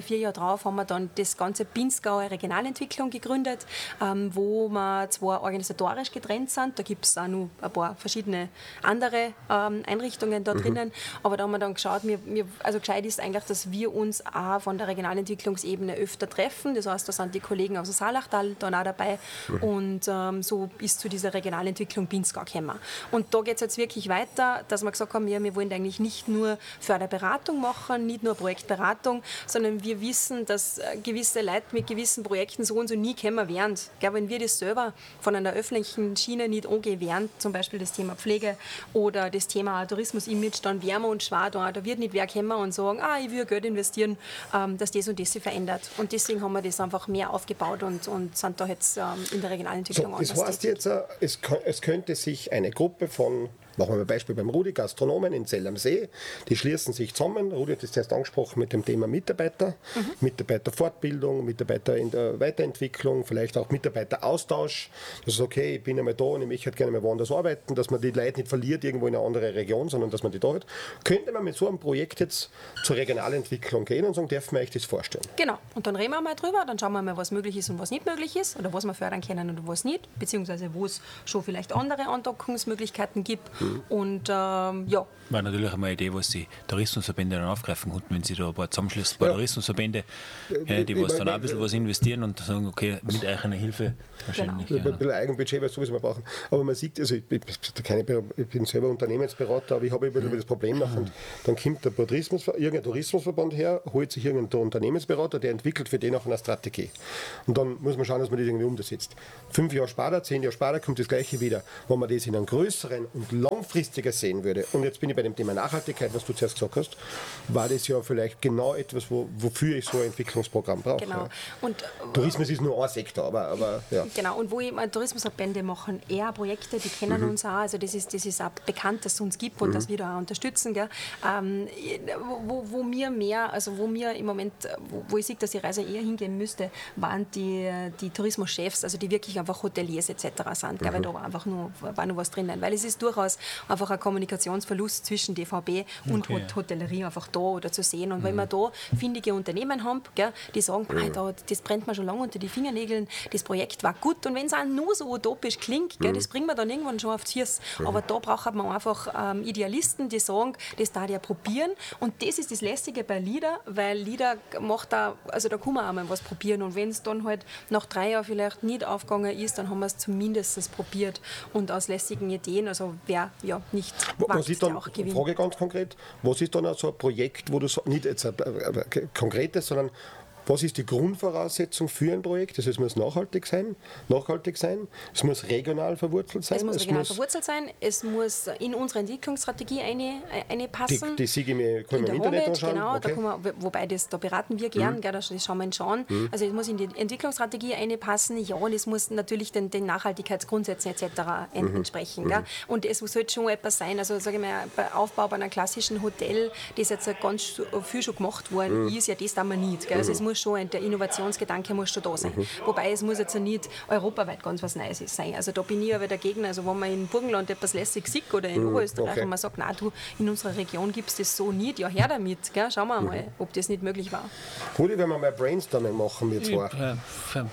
darauf haben wir dann das ganze Pinzgauer Regionalentwicklung gegründet, ähm, wo wir zwar organisatorisch getrennt sind, da gibt es auch noch ein paar verschiedene andere ähm, Einrichtungen da drinnen, mhm. aber da haben wir dann geschaut, wir, wir, also gescheit ist eigentlich, dass wir uns auch von der Regionalentwicklungsebene öfter treffen, das heißt, da sind die Kollegen aus dem Salachtal dann auch dabei mhm. und ähm, so ist zu dieser Regionalentwicklung Pinzgau gekommen. Und da geht es jetzt wirklich weiter, dass wir gesagt haben, ja, wir wollen eigentlich nicht nur Förderberatung machen, nicht nur Projektberatung, sondern wir wissen, dass gewisse Leute mit gewissen Projekten so und so nie kommen werden. Ich glaube, wenn wir das selber von einer öffentlichen Schiene nicht angehen werden, zum Beispiel das Thema Pflege oder das Thema Tourismus-Image, dann wären wir uns schwer da. Da wird nicht wer kommen und sagen, ah, ich will Geld investieren, ähm, dass das und das sich verändert. Und deswegen haben wir das einfach mehr aufgebaut und, und sind da jetzt ähm, in der Regionalentwicklung so, das heißt jetzt, äh, es, es könnte sich eine Gruppe von, machen wir mal ein Beispiel beim Rudi, Gastronomen in Zell am See, die schließen sich zusammen. Rudi hat das zuerst angesprochen mit dem Thema Mitarbeiter, mhm. Mitarbeiterfortbildung, Mitarbeiter in der Weiterentwicklung, vielleicht auch Mitarbeiteraustausch. Das ist okay, ich bin einmal da und ich möchte gerne mal woanders arbeiten, dass man die Leute nicht verliert irgendwo in eine andere Region, sondern dass man die da hat. Könnte man mit so einem Projekt jetzt zur Regionalentwicklung gehen und sagen, dürfen wir euch das vorstellen? Genau, und dann reden wir mal drüber, dann schauen wir mal, was möglich ist und was nicht möglich ist oder was wir fördern können und was nicht, beziehungsweise wo es schon vielleicht andere Andockungsmöglichkeiten gibt. Mhm. Und ähm, ja. War natürlich einmal eine Idee, was die Tourismusverbände dann aufgreifen konnten, wenn sie da ein paar zusammenschließen, ein paar ja. Tourismusverbände, ja, die was dann auch ein bisschen was investieren und sagen, okay, mit euch eine Hilfe wahrscheinlich. Genau. Ja. Ein bisschen Eigenbudget, weil sowieso wir brauchen. Aber man sieht, also ich, ich, keine, ich bin selber Unternehmensberater, aber ich habe immer mhm. das Problem nach und dann kommt der Tourismus, irgendein Tourismusverband her, holt sich irgendein Unternehmensberater, der entwickelt für den auch eine Strategie. Und dann muss man schauen, dass man das irgendwie umsetzt. Fünf Jahre später, zehn Jahre später kommt das Gleiche wieder. Wenn man das in einem größeren und langfristiger sehen würde, und jetzt bin ich bei dem Thema Nachhaltigkeit, was du zuerst gesagt hast, war das ja vielleicht genau etwas, wo, wofür ich so ein Entwicklungsprogramm brauche. Genau. Ja. Und, Tourismus ist nur ein Sektor, aber, aber ja. Genau, und wo ich meine, Tourismusverbände machen eher Projekte, die kennen mhm. uns auch, also das ist, das ist auch bekannt, dass es uns gibt und mhm. dass wir da auch unterstützen. Gell? Ähm, wo, wo mir mehr, also wo mir im Moment, wo, wo ich sehe, dass die Reise eher hingehen müsste, waren die, die Tourismuschefs, also die wirklich einfach Hoteliers et cetera sind, mhm. weil da war einfach nur, war nur was drinnen, weil es ist durchaus einfach ein Kommunikationsverlust zwischen D V B und okay. Hotellerie einfach da oder zu sehen. Und mhm. wenn wir da findige Unternehmen haben, gell, die sagen, mhm. da, das brennt mir schon lange unter die Fingernägeln, das Projekt war gut und wenn es auch nur so utopisch klingt, gell, mhm. das bringen wir dann irgendwann schon aufs Hirn. Mhm. Aber da braucht man einfach ähm, Idealisten, die sagen, das darf ja probieren. Und das ist das Lästige bei Lieder, weil Lieder macht da, also da kann man auch mal was probieren. Und wenn es dann halt nach drei Jahren vielleicht nicht aufgegangen ist, dann haben wir es zumindest probiert. Und aus lästigen Ideen, also wer ja nicht was ist dann, Frage ganz konkret, was ist dann so ein Projekt, wo du so, nicht jetzt ein, ein, ein konkretes, sondern was ist die Grundvoraussetzung für ein Projekt? Das heißt, es muss nachhaltig sein, nachhaltig sein, es muss regional verwurzelt sein. Es muss regional es verwurzelt sein, es muss in unsere Entwicklungsstrategie eine, eine passen. Die, die siege ich mir, kann in im der Internet Homepage, anschauen. Genau, okay. da kann man, wobei das, da beraten wir gern, mhm. gell, das schauen wir uns an. Mhm. Also es muss in die Entwicklungsstrategie eine passen, ja, und es muss natürlich den, den Nachhaltigkeitsgrundsätzen et cetera Mhm. entsprechen. Gell. Und es sollte schon etwas sein, also sage ich mal, bei Aufbau bei einem klassischen Hotel, das jetzt ganz viel schon gemacht worden mhm. ist, ja, das tun wir nicht. Gell. Also es muss schon, der Innovationsgedanke muss schon da sein. Mhm. Wobei es muss jetzt nicht europaweit ganz was Neues sein. Also da bin ich aber dagegen, also wenn man in Burgenland etwas lässig sieht oder in mhm. Oberösterreich okay. und man sagt, nein, du, in unserer Region gibt es das so nicht, ja, her damit. Gell. Schauen wir mal, mhm. ob das nicht möglich war. Rudi, wenn wir mal Brainstorming machen, wir zwei. Ja,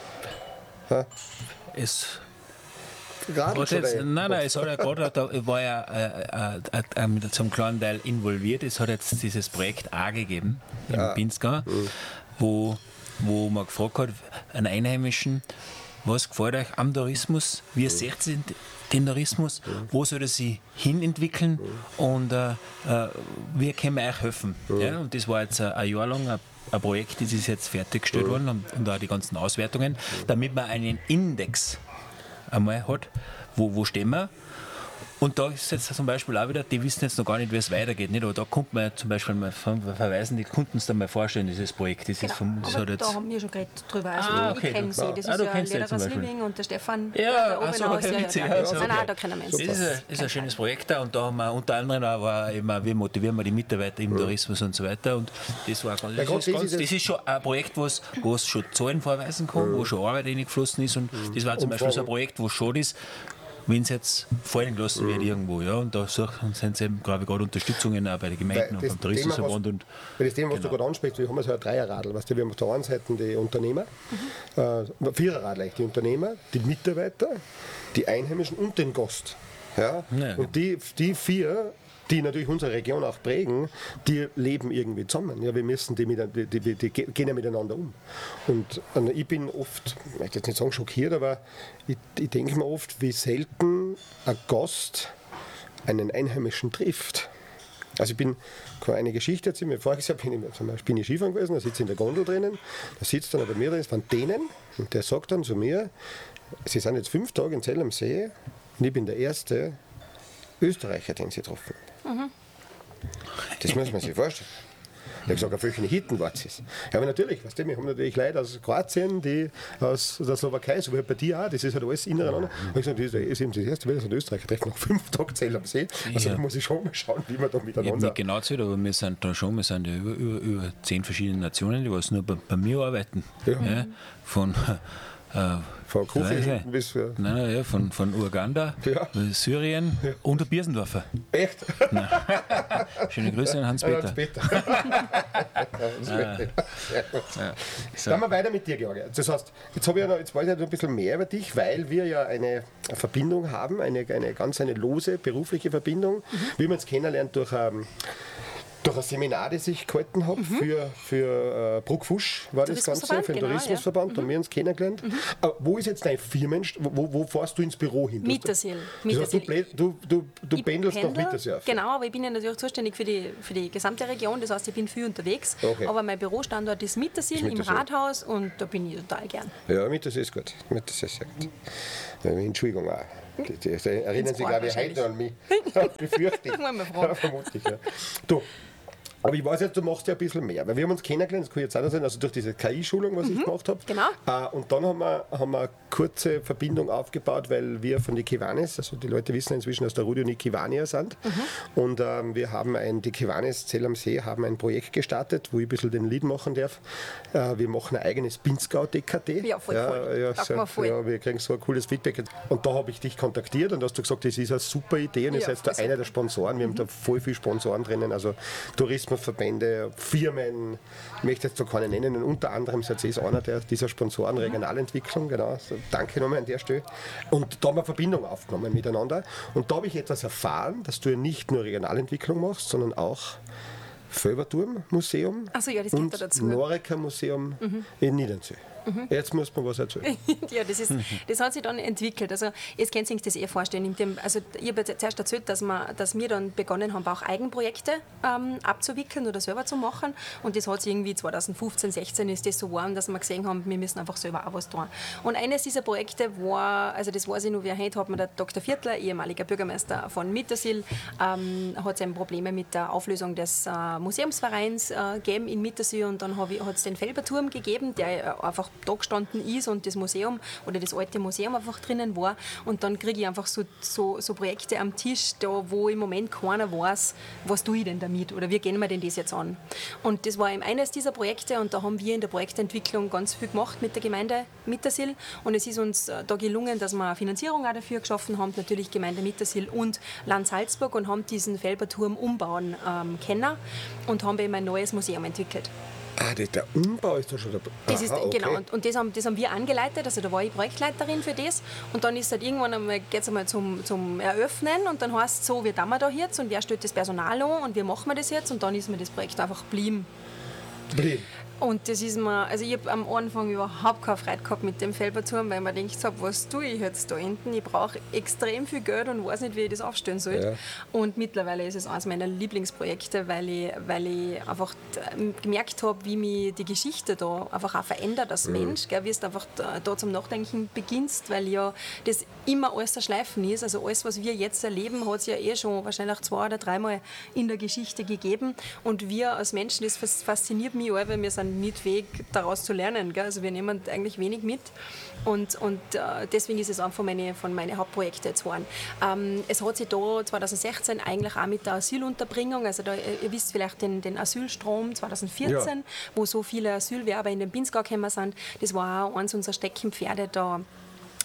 ja. Es Jetzt, nein, nein, es hat ja gerade, da war ja äh, äh, äh, mit zum kleinen Teil involviert. Es hat jetzt dieses Projekt A gegeben im ja. Pinzgau, mhm. wo, wo man gefragt hat, einen Einheimischen, was gefällt euch am Tourismus, wie mhm. seht ihr den Tourismus, mhm. wo soll er sich hinentwickeln mhm. und äh, äh, wie können wir euch helfen. Mhm. Ja, und das war jetzt äh, ein Jahr lang ein ein Projekt, das ist jetzt fertiggestellt mhm. worden und, und auch die ganzen Auswertungen, mhm. damit man einen Index einmal hat, wo, wo stehen wir. Und da ist jetzt zum Beispiel auch wieder, die wissen jetzt noch gar nicht, wie es weitergeht. Nicht? Aber da kommt man zum Beispiel mal verweisen, die Kunden es dann mal vorstellen, dieses Projekt. Das genau. ist vom, das hat jetzt da haben wir schon geredet drüber. Also ah, okay, ich kenne sie. Das ah, ist ja Lederers Living und der Stefan. Ja, also, ja, ja, ja, ja, also, nein, nein, da kennen wir uns. Das ist ein, ist ein schönes Projekt da und da haben wir unter anderem auch immer, wie motivieren wir die Mitarbeiter im ja. Tourismus und so weiter. Und das war ganz, das, ja, ist, ganz, das ist schon ein Projekt, wo es schon Zahlen vorweisen kann, ja. wo schon Arbeit reingeflossen ist. Und das war zum und Beispiel so ein Projekt, wo schon ist, wenn es jetzt fallen gelassen wird irgendwo, ja, und da suchen, sind sie eben, glaube ich, gerade Unterstützungen auch bei den Gemeinden und beim Tourismusverband. Und bei das Thema, was genau. du gerade ansprichst, wir haben so ein Dreierradl, weißt du, wir haben auf der einen Seite die Unternehmer, mhm. äh, Viererradl, die Unternehmer, die Mitarbeiter, die Einheimischen und den Gast. Ja? Ja, und die, die vier, die natürlich unsere Region auch prägen, die leben irgendwie zusammen. Ja, wir müssen die, mit, die, die, die gehen ja miteinander um. Und, und ich bin oft, ich möchte jetzt nicht sagen schockiert, aber ich, ich denke mir oft, wie selten ein Gast einen Einheimischen trifft. Also ich bin, kann eine Geschichte erzählen, mir voriges Jahr bin ich, zum Beispiel bin ich Skifahren gewesen, da sitze ich in der Gondel drinnen, da sitzt dann bei mir drin, von denen, und der sagt dann zu mir, sie sind jetzt fünf Tage in Zell am See und ich bin der erste Österreicher, den sie getroffen haben. Mhm. Das muss man sich vorstellen. Ich habe gesagt, auf welchen Hitten war es? Ja, aber natürlich, weißt du, wir haben natürlich Leute aus Kroatien, die aus der Slowakei, so wie bei dir auch, das ist halt alles ineinander. Ich habe gesagt, das ist eben das erste Mal, dass ein Österreicher trifft nach fünf Tagen Zell am See. Also ja. Da muss ich schon mal schauen, wie wir da miteinander... Ich habe nicht genau gezählt, aber wir sind da schon, wir sind ja über, über, über zehn verschiedene Nationen, die was nur bei, bei mir arbeiten. Ja. Ja, von... Äh, von Kufi bis... Nein, nein, ja, von, von Uganda, ja. Syrien ja. und der Birsendorfer. Echt? Nein. Schöne Grüße an Hans-Peter. Hans-Peter. ah. so. Dann mal weiter mit dir, Georg. Das heißt, jetzt, habe ich noch, jetzt weiß ich noch ein bisschen mehr über dich, weil wir ja eine Verbindung haben, eine, eine ganz eine lose berufliche Verbindung, mhm. wie man es kennenlernt durch... Ähm, durch ein Seminar, das ich gehalten habe, mhm. für, für äh, Bruckfusch war das Ganze, für den genau, Tourismusverband, ja. da haben wir uns kennengelernt. Mhm. Äh, wo ist jetzt dein Firmen, wo, wo fährst du ins Büro hin? Mittersill. Das heißt, du, du, du, du pendelst nach Mittersill. Genau, aber ich bin ja natürlich zuständig für die, für die gesamte Region, das heißt, ich bin viel unterwegs, okay. aber mein Bürostandort ist Mittersill, ist Mittersill im Rathaus und da bin ich total gern. Ja, Mittersill ist gut, Mittersill ist sehr gut. Ja, Entschuldigung auch. Die, die, die erinnern sich, glaube ich, heute an mich. Befürchte ich. Ja, vermutlich, ja. Du, aber ich weiß jetzt, du machst ja ein bisschen mehr, weil wir haben uns kennengelernt, das kann ich jetzt auch noch sagen, also durch diese K I-Schulung, was mhm, ich gemacht habe. Genau. Äh, und dann haben wir, haben wir eine kurze Verbindung aufgebaut, weil wir von den Kiwanis, also die Leute wissen inzwischen, dass der Rudi und ich Kiwanier sind. Mhm. Und ähm, wir haben ein, die Kiwanis Zell am See haben ein Projekt gestartet, wo ich ein bisschen den Lead machen darf. Äh, wir machen ein eigenes Pinzgau-D K T. Ja, voll ja, cool. Ja, so, voll. Ja, wir kriegen so ein cooles Feedback. Und da habe ich dich kontaktiert und hast du gesagt, das ist eine super Idee und ihr ja, seid da einer der Sponsoren. Wir mhm. haben da voll viele Sponsoren drinnen, also Tourismusverbände, Firmen, ich möchte jetzt da keine nennen, und unter anderem seid ihr einer der, dieser Sponsoren Regionalentwicklung, genau, so, danke nochmal an der Stelle. Und da haben wir Verbindung aufgenommen miteinander und da habe ich etwas erfahren, dass du ja nicht nur Regionalentwicklung machst, sondern auch Völberturm-Museum so, ja, das und Noreca-Museum mhm. in Niedernzell. Mhm. Jetzt muss man was erzählen. Ja, das, ist, das hat sich dann entwickelt. Also, jetzt könnt ihr euch das eh vorstellen. In dem, also, ich habe zuerst erzählt, dass wir, dass wir dann begonnen haben, auch Eigenprojekte ähm, abzuwickeln oder selber zu machen. Und das hat sich irgendwie zwanzig fünfzehn, sechzehn ist das so geworden, dass wir gesehen haben, wir müssen einfach selber auch was tun. Und eines dieser Projekte war, also das weiß ich noch, wie heute hat mir der Doktor Viertler, ehemaliger Bürgermeister von Mittersill, ähm, hat es Probleme mit der Auflösung des äh, Museumsvereins äh, gegeben in Mittersill. Und dann hat es den Felberturm gegeben, der äh, einfach da gestanden ist und das Museum oder das alte Museum einfach drinnen war. Und dann kriege ich einfach so, so, so Projekte am Tisch, da wo im Moment keiner weiß, was tue ich denn damit oder wie gehen wir denn das jetzt an. Und das war eben eines dieser Projekte und da haben wir in der Projektentwicklung ganz viel gemacht mit der Gemeinde Mittersill und es ist uns da gelungen, dass wir eine Finanzierung auch dafür geschaffen haben, natürlich Gemeinde Mittersill und Land Salzburg und haben diesen Felberturm umbauen ähm, können und haben eben ein neues Museum entwickelt. Ah, das, der Umbau ist da schon dabei. Das ist, okay. Genau, und, und das, haben, das haben wir angeleitet, also da war ich Projektleiterin für das und dann ist halt irgendwann einmal, geht es einmal zum, zum Eröffnen und dann heißt es so, wie tun wir da jetzt und wer stellt das Personal an und wie machen wir das jetzt und dann ist mir das Projekt einfach geblieben. Blieben. Und das ist mir, also ich habe am Anfang überhaupt keine Freude gehabt mit dem Felberturm, weil man denkt, was tue ich jetzt da hinten? Ich brauche extrem viel Geld und weiß nicht, wie ich das aufstellen soll. Ja. Und mittlerweile ist es eines meiner Lieblingsprojekte, weil ich, weil ich einfach gemerkt habe, wie mich die Geschichte da einfach auch verändert als mhm. Mensch, gell, wie du einfach da, da zum Nachdenken beginnst, weil ja das immer alles ein Schleifen ist. Also alles, was wir jetzt erleben, hat es ja eh schon wahrscheinlich zwei oder dreimal in der Geschichte gegeben. Und wir als Menschen, das fasziniert mich auch, weil wir sind nicht fähig, daraus zu lernen. Gell? Also wir nehmen eigentlich wenig mit und, und äh, deswegen ist es einfach von meinen von meine Hauptprojekten jetzt geworden. Ähm, es hat sich da zwanzig sechzehn eigentlich auch mit der Asylunterbringung, also da, ihr wisst vielleicht den, den Asylstrom zwanzig vierzehn, ja. wo so viele Asylwerber in den Pinzgau gekommen sind, das war auch eins unserer Steckenpferde da,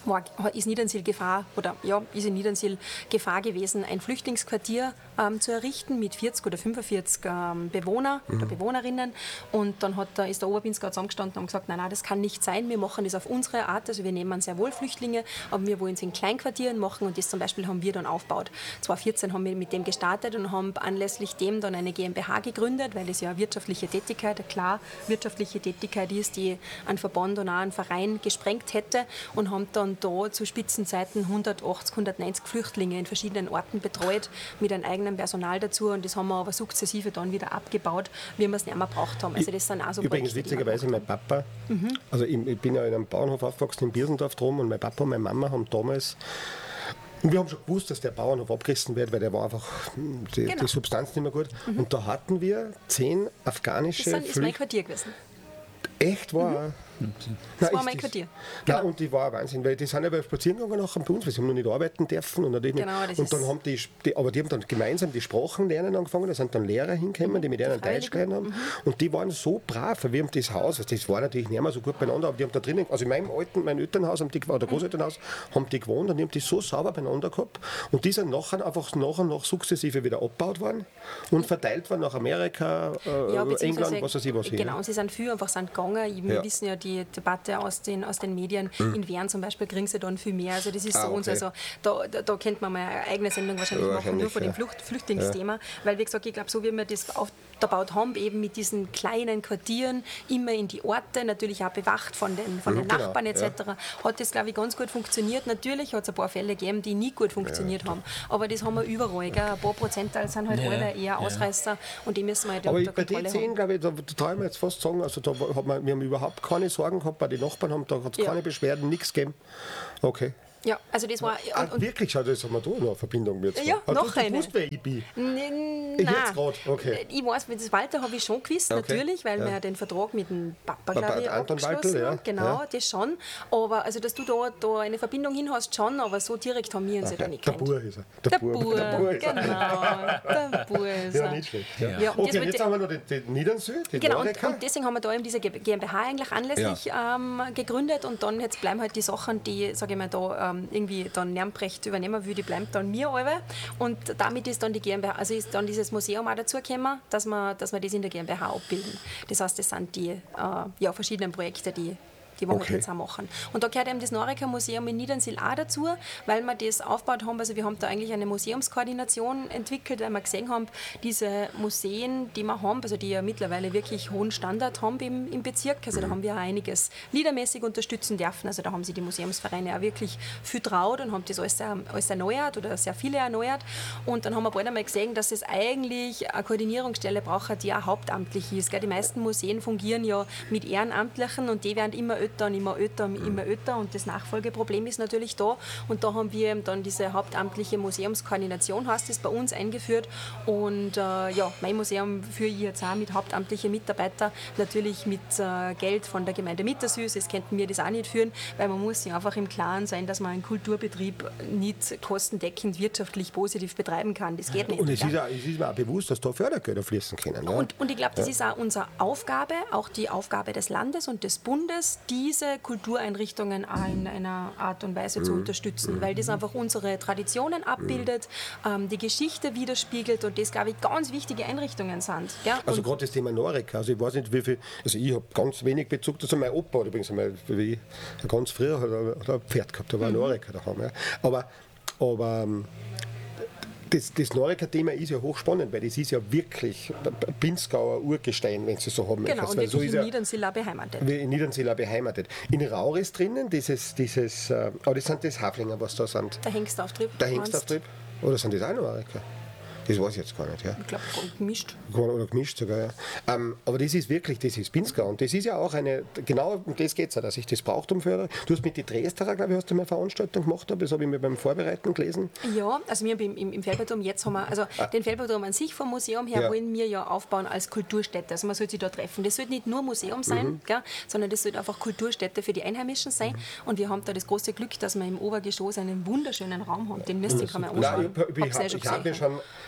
war, ist Niedernsiel Gefahr, oder ja, ist in Niedernsiel Gefahr gewesen, ein Flüchtlingsquartier ähm, zu errichten mit vierzig oder fünfundvierzig ähm, Bewohner mhm. oder Bewohnerinnen. Und dann hat, ist der Oberpinzgau zusammengestanden und gesagt, nein, nein, das kann nicht sein, wir machen das auf unsere Art, also wir nehmen sehr wohl Flüchtlinge, aber wir wollen es in Kleinquartieren machen und das zum Beispiel haben wir dann aufgebaut. zweitausendvierzehn haben wir mit dem gestartet und haben anlässlich dem dann eine GmbH gegründet, weil es ja eine wirtschaftliche Tätigkeit, eine klar wirtschaftliche Tätigkeit ist, die einen Verband und auch einen Verein gesprengt hätte, und haben dann da zu Spitzenzeiten hundertachtzig, hundertneunzig Flüchtlinge in verschiedenen Orten betreut, mit einem eigenen Personal dazu, und das haben wir aber sukzessive dann wieder abgebaut, wie wir es nicht mehr braucht haben. Also das sind auch so Übrigens Projekte, witzigerweise mein Papa, mhm. also ich, ich bin ja in einem Bauernhof aufgewachsen in Birsendorf drum, und mein Papa und meine Mama haben damals, und wir haben schon gewusst, dass der Bauernhof abgerissen wird, weil der war einfach, die, genau. die Substanz nicht mehr gut. Mhm. Und da hatten wir zehn afghanische Flüchtlinge. Das ist mein Quartier gewesen. Echt war? Mhm. Das Nein, war mein das, Quartier. Genau. Genau. Und die war ein Wahnsinn, weil die sind ja spazieren gegangen nachher bei uns, weil sie haben noch nicht arbeiten dürfen. Und, natürlich genau, nicht. Und dann haben die, die, aber die haben dann gemeinsam die Sprachen lernen angefangen, da sind dann Lehrer hingekommen, die mit ihnen Deutsch gelernt haben. Mhm. Und die waren so brav, wir haben das Haus, das war natürlich nicht mehr so gut beieinander, aber die haben da drinnen, also in meinem alten, mein Elternhaus, haben die, oder Großelternhaus, haben die gewohnt, und die haben die so sauber beieinander gehabt. Und die sind nachher einfach nach und nach sukzessive wieder abgebaut worden und verteilt worden nach Amerika, äh, ja, England, was weiß ich was. Genau, hier. sie sind viel einfach sind gegangen. Wir ja. wissen ja die Debatte aus den, aus den Medien. Mhm. In Wien zum Beispiel kriegen sie dann viel mehr. Also das ist ah, so okay. uns. Also da, da, da könnte man mal eine eigene Sendung wahrscheinlich, ja, machen, nur von ja. dem Flucht, Flüchtlingsthema. Ja. Weil, wie gesagt, ich glaube, so wie wir das aufgebaut haben, eben mit diesen kleinen Quartieren, immer in die Orte, natürlich auch bewacht von den, von mhm, den Nachbarn genau. et cetera, ja. hat das, glaube ich, ganz gut funktioniert. Natürlich hat es ein paar Fälle gegeben, die nie gut funktioniert ja, haben. Aber das haben wir überall. Gell? Ein paar Prozentteil sind halt ja. alle eher ja. Ausreißer, und die müssen wir halt unter Kontrolle haben. Aber bei den zehn, glaube ich, da, da traue ich mir jetzt fast sagen, also da hat man, wir haben überhaupt keine Sorgen gehabt, bei den Nachbarn haben, da hat es ja. keine Beschwerden, nichts gegeben. Okay. Ja, also das war... Ah, und, und wirklich, schau, das haben wir da noch eine Verbindung mit. Ja, ah, noch du, eine. Du wusst, wer ich bin? N ich jetzt gerade, okay. Ich weiß, das Walter habe ich schon gewusst, okay. natürlich, weil ja. wir den Vertrag mit dem Papa, Papa glaube ich, Anton abgeschlossen Waltel, haben. ja. Genau, ja. das schon. Aber also, dass du da, da eine Verbindung hin hast, schon, aber so direkt haben wir uns okay. ja da nicht Der kennt. Bur ist er. Der, Der Bur, Bur, der Bur ist er. Genau, der Bur ist er. Ja, nicht schlecht. Ja. Ja, und okay, jetzt die, haben wir noch den, den Niedernsee, den Genau, und, Noreka. und deswegen haben wir da eben diese GmbH eigentlich anlässlich ja. ähm, gegründet, und dann jetzt bleiben halt die Sachen, die, sage ich mal, da ähm, irgendwie dann Lernbrecht übernehmen will, die bleibt dann mir alle. Und damit ist dann die GmbH, also ist dann dieses Museum auch dazugekommen, dass wir, dass wir das in der GmbH abbilden. Das heißt, das sind die äh, ja, verschiedenen Projekte, die die wir okay. jetzt auch machen. Und da gehört eben das Noreka-Museum in Niedernsiel auch dazu, weil wir das aufgebaut haben. Also wir haben da eigentlich eine Museumskoordination entwickelt, weil wir gesehen haben, diese Museen, die wir haben, also die ja mittlerweile wirklich hohen Standard haben im, im Bezirk, also da haben wir auch einiges liedermäßig unterstützen dürfen. Also da haben sich die Museumsvereine auch wirklich viel traut und haben das alles, alles erneuert oder sehr viele erneuert. Und dann haben wir bald einmal gesehen, dass es eigentlich eine Koordinierungsstelle braucht, die auch hauptamtlich ist. Die meisten Museen fungieren ja mit Ehrenamtlichen, und die werden immer öfter und immer öfter und immer öfter, und das Nachfolgeproblem ist natürlich da, und da haben wir dann diese hauptamtliche Museumskoordination, heißt das, bei uns eingeführt, und äh, ja, mein Museum führe ich jetzt auch mit hauptamtlichen Mitarbeitern, natürlich mit äh, Geld von der Gemeinde Mittersüß, das könnten wir das auch nicht führen, weil man muss sich einfach im Klaren sein, dass man einen Kulturbetrieb nicht kostendeckend wirtschaftlich positiv betreiben kann, das geht nicht. Und es ist, auch, es ist mir auch bewusst, dass da Fördergelder fließen können. Ja? Und, und ich glaube, das ja. ist auch unsere Aufgabe, auch die Aufgabe des Landes und des Bundes, diese Kultureinrichtungen auch in einer Art und Weise mhm. zu unterstützen, weil das einfach unsere Traditionen abbildet, mhm. ähm, die Geschichte widerspiegelt, und das, glaube ich, ganz wichtige Einrichtungen sind. Ja? Also gerade das Thema Noreka, also ich weiß nicht, wie viel, also ich habe ganz wenig Bezug dazu, mein Opa hat übrigens einmal, wie ich, ganz früher hat er, hat er ein Pferd gehabt, da war ein mhm. Noreka daheim. Ja. Aber, aber das, das Noreka-Thema ist ja hochspannend, weil das ist ja wirklich Pinzgauer Urgestein, wenn Sie so haben. Genau, und weil so in ja, Niedernsiel auch beheimatet. In Niedernsiel auch beheimatet. In Raur ist drinnen dieses, dieses äh, aber das sind das Haflinger, was da sind. Der Hengstauftrieb. Der Hengstauftrieb? Oder sind das auch Noreka? Das weiß ich jetzt gar nicht. Ja. Ich glaube, gemischt. Oder gemischt sogar, ja. Ähm, aber das ist wirklich, das ist Pinzgau. Und das ist ja auch eine, genau um das geht es ja, dass ich das Brauchtum fördere. Du hast mit den Dresderer, glaube ich, hast du mal eine Veranstaltung gemacht, das habe ich mir beim Vorbereiten gelesen. Ja, also wir im, im, im Feldbauturm, jetzt haben wir, also ah. den Feldbauturm an sich vom Museum her ja. wollen wir ja aufbauen als Kulturstätte. Also man soll sich da treffen. Das soll nicht nur Museum sein, mhm. gell, sondern das soll einfach Kulturstätte für die Einheimischen sein. Mhm. Und wir haben da das große Glück, dass wir im Obergeschoss einen wunderschönen Raum haben. Den müsst ihr mal anschauen. Nein, ich, ich, ich, ich habe mir schon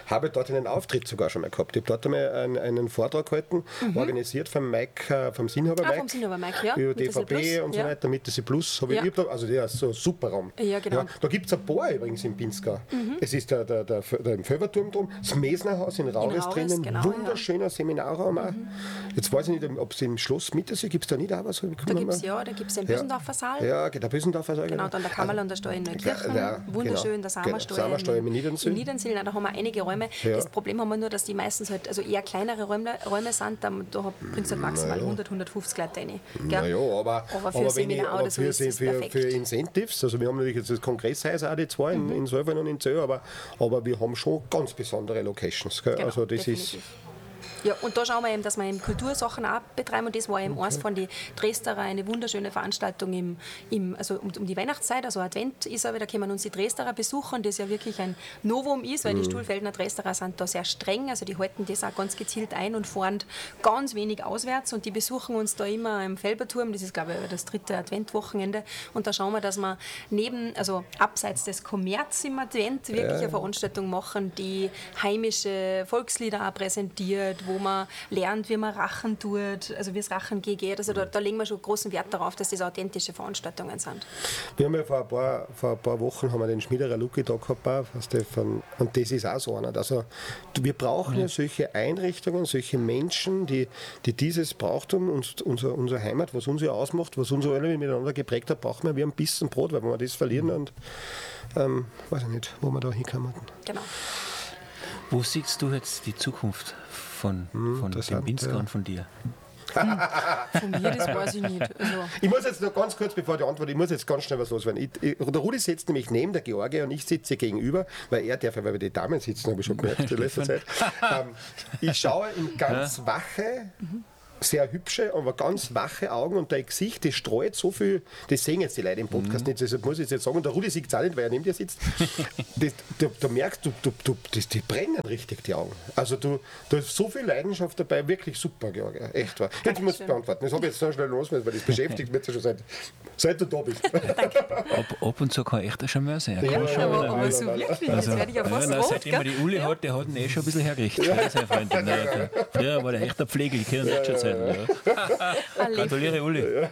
habe dort einen Auftritt sogar schon mal gehabt. Ich habe dort einmal einen, einen Vortrag gehalten, mhm. organisiert vom Mike, äh, vom Sinhaber Mike. Ah, vom Sinhaber Mike, ja. Über D V B und so ja. weiter, mit C Plus. Habe ich, ja. ich hab da, also der ist so ein super Raum. Ja, genau. Ja, da gibt es ein paar übrigens im Pinzgau. Mhm. Es ist der, der, der, der im Föberturm drum, das Mesnerhaus in Rauris drinnen, genau, wunderschöner ja. Seminarraum auch. Mhm. Jetzt weiß ich nicht, ob es im Schloss Mittersee gibt es da nicht auch was? Da gibt es ja, da gibt es den Bösendorfer Saal. Ja, der Bösendorfer Saal. Genau, dann der Kammerl und der Stall in Neukirchen. Ja, wunderschön, genau. Der Samerstall genau. Samerstall in, in Niedernsil. in Niedernsil. Da haben wir einige Räume. Ja. Das Problem haben wir nur, dass die meistens halt, also eher kleinere Räume, Räume sind. Da, da bringst du halt maximal naja. hundert, hundertfünfzig Leute rein. Naja, aber, aber für aber Seminar ich, aber oder so für, ist es für, perfekt. Für Incentives, also wir haben natürlich jetzt das Kongresshaus auch die zwei mhm. in, in Sölven und in Zöll, aber, aber wir haben schon ganz besondere Locations. Gell? Genau, also das definitiv. ist Ja, und da schauen wir eben, dass wir eben Kultursachen auch betreiben und das war eben okay. eins von den Dresderer, eine wunderschöne Veranstaltung im, im, also um, um die Weihnachtszeit, also Advent ist aber, da können uns die Dresderer besuchen, das ja wirklich ein Novum ist, weil mhm. die Stuhlfeldner Dresderer sind da sehr streng, also die halten das auch ganz gezielt ein und fahren ganz wenig auswärts und die besuchen uns da immer im Felberturm, das ist glaube ich das dritte Adventwochenende und da schauen wir, dass wir neben, also abseits des Kommerz im Advent wirklich ja. eine Veranstaltung machen, die heimische Volkslieder auch präsentiert, wo man lernt, wie man Rachen tut, also wie es Rachen geht. Also da, da legen wir schon großen Wert darauf, dass das authentische Veranstaltungen sind. Wir haben ja vor ein paar, vor ein paar Wochen haben wir den Schmiederer Luki da gehabt, und das ist auch so einer. Also wir brauchen ja solche Einrichtungen, solche Menschen, die, die dieses Brauchtum, uns, unser, unsere Heimat, was uns ja ausmacht, was uns alle miteinander geprägt hat, brauchen wir wie ein bisschen Brot, weil wenn wir das verlieren und ähm, weiß ich nicht, wo wir da hinkommen. Genau. Wo siehst du jetzt die Zukunft von, hm, von dem Pinzgau ja. und von dir? Von mir, das weiß ich nicht. Also. Ich muss jetzt noch ganz kurz, bevor die Antwort, ich muss jetzt ganz schnell was loswerden. Ich, ich, der Rudi sitzt nämlich neben der Georgia und ich sitze gegenüber, weil er darf ja, weil wir die Damen sitzen, habe ich schon gemerkt in letzter Zeit. Ähm, ich schaue in ganz wache, sehr hübsche, aber ganz wache Augen und dein Gesicht, das streut so viel, das sehen jetzt die Leute im Podcast mhm. nicht, deshalb muss ich jetzt sagen, und der Rudi sieht es auch nicht, weil er neben dir sitzt, das, du, du merkst, du, du, du, das, die brennen richtig, die Augen. Also du, du hast so viel Leidenschaft dabei, wirklich super, Georgia, echt wahr. Jetzt musst du beantworten, das habe ich jetzt so schnell los, weil das beschäftigt mich ja schon seit, seit du da bist. ab, ab und zu kann echt ein Charmeur sein. Ja, ja, aber, aber so wirklich, also, jetzt werde ich ja fast ja, rot. Seitdem man die Uli ja. hat, der hat ihn eh schon ein bisschen hergerichtet. Ja. Früher, früher war der echt ein Pflegel, ich kann nicht schon sein. Gratuliere, Uli. Ja.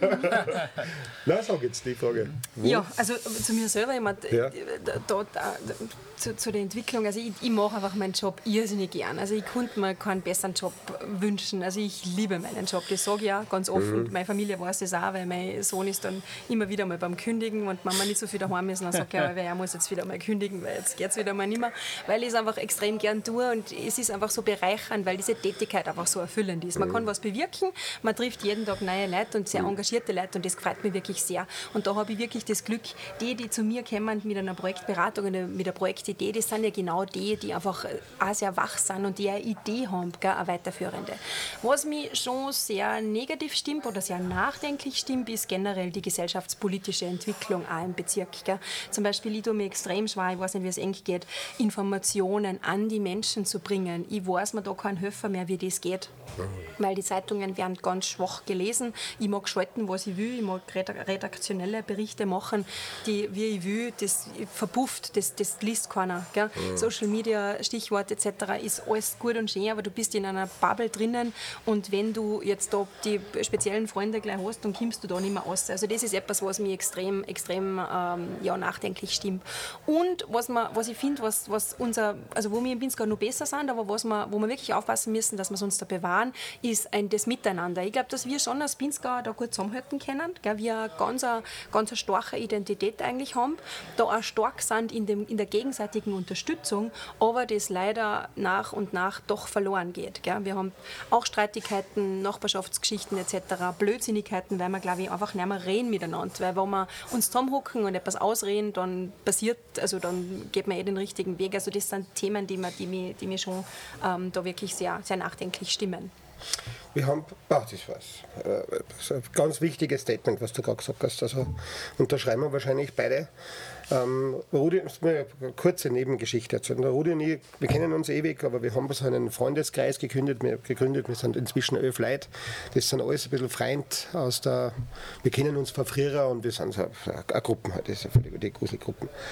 Na, sag jetzt die Frage. Wo? Ja, also zu mir selber, ich mein, ja. da, da, da, zu, zu der Entwicklung, also ich, ich mache einfach meinen Job irrsinnig gern. Also ich konnte mir keinen besseren Job wünschen. Also ich liebe meinen Job, das sage ich auch ganz offen. Mhm. Meine Familie weiß das auch, weil mein Sohn ist dann immer wieder mal beim Kündigen und Mama nicht so viel daheim ist. Und dann sagt er, er muss jetzt wieder mal kündigen, weil jetzt geht es wieder mal nicht mehr. Weil ich es einfach extrem gern tue und es ist einfach so bereichernd, weil diese Tätigkeit einfach so erfüllend ist. Man mhm. kann was bewirken, man trifft jeden Tag neue Leute und sehr engagierte Leute und das gefällt mir wirklich sehr. Und da habe ich wirklich das Glück, die, die zu mir kommen mit einer Projektberatung oder mit einer Projektidee, das sind ja genau die, die einfach auch sehr wach sind und die eine Idee haben, gell, eine weiterführende. Was mich schon sehr negativ stimmt oder sehr nachdenklich stimmt, ist generell die gesellschaftspolitische Entwicklung auch im Bezirk. Gell. Zum Beispiel, ich tue mir extrem schwer, ich weiß nicht, wie es eng geht, Informationen an die Menschen zu bringen. Ich weiß mir da keinen Helfer mehr, wie das geht. Weil die Zeitungen werden ganz schwach gelesen. Ich mag schalten, was ich will. Ich mag redaktionelle Berichte machen, die, wie ich will. Das verpufft, das, das liest keiner. Gell? Mhm. Social Media, Stichwort et cetera ist alles gut und schön, aber du bist in einer Bubble drinnen und wenn du jetzt da die speziellen Freunde gleich hast, dann kommst du da nicht mehr raus. Also das ist etwas, was mich extrem, extrem ähm, ja, nachdenklich stimmt. Und was, man, was ich finde, was, was unser, also wo wir in Pinzgau noch besser sind, aber was wir, wo wir wirklich aufpassen müssen, dass wir es uns da bewahren, ist ein, das Miteinander. Ich glaube, dass wir schon als Pinzgauer da gut zusammenhalten können, gell? Wir eine ganz, eine, ganz eine starke Identität eigentlich haben, da auch stark sind in, dem, in der gegenseitigen Unterstützung, aber das leider nach und nach doch verloren geht. Gell? Wir haben auch Streitigkeiten, Nachbarschaftsgeschichten et cetera, Blödsinnigkeiten, weil wir, glaube ich, einfach nicht mehr reden miteinander. Weil wenn wir uns zusammenhocken und etwas ausreden, dann passiert, also dann geht man eh den richtigen Weg. Also das sind Themen, die mir, die mir, die mir schon ähm, da wirklich sehr, sehr nachdenklich stimmen. Wir haben, ach, das war's. Das ist ein ganz wichtiges Statement, was du gerade gesagt hast. Also unterschreiben wir wahrscheinlich beide. Ähm, Rudi, ich muss eine kurze Nebengeschichte erzählen. Der Rudi und ich, wir kennen uns ewig, aber wir haben so einen Freundeskreis gegründet. Wir, gegründet. wir sind inzwischen elf Leute. Das sind alles ein bisschen Freund aus der, wir kennen uns von früher und wir sind so eine Gruppe halt, das ist ja völlig die große Gruppen.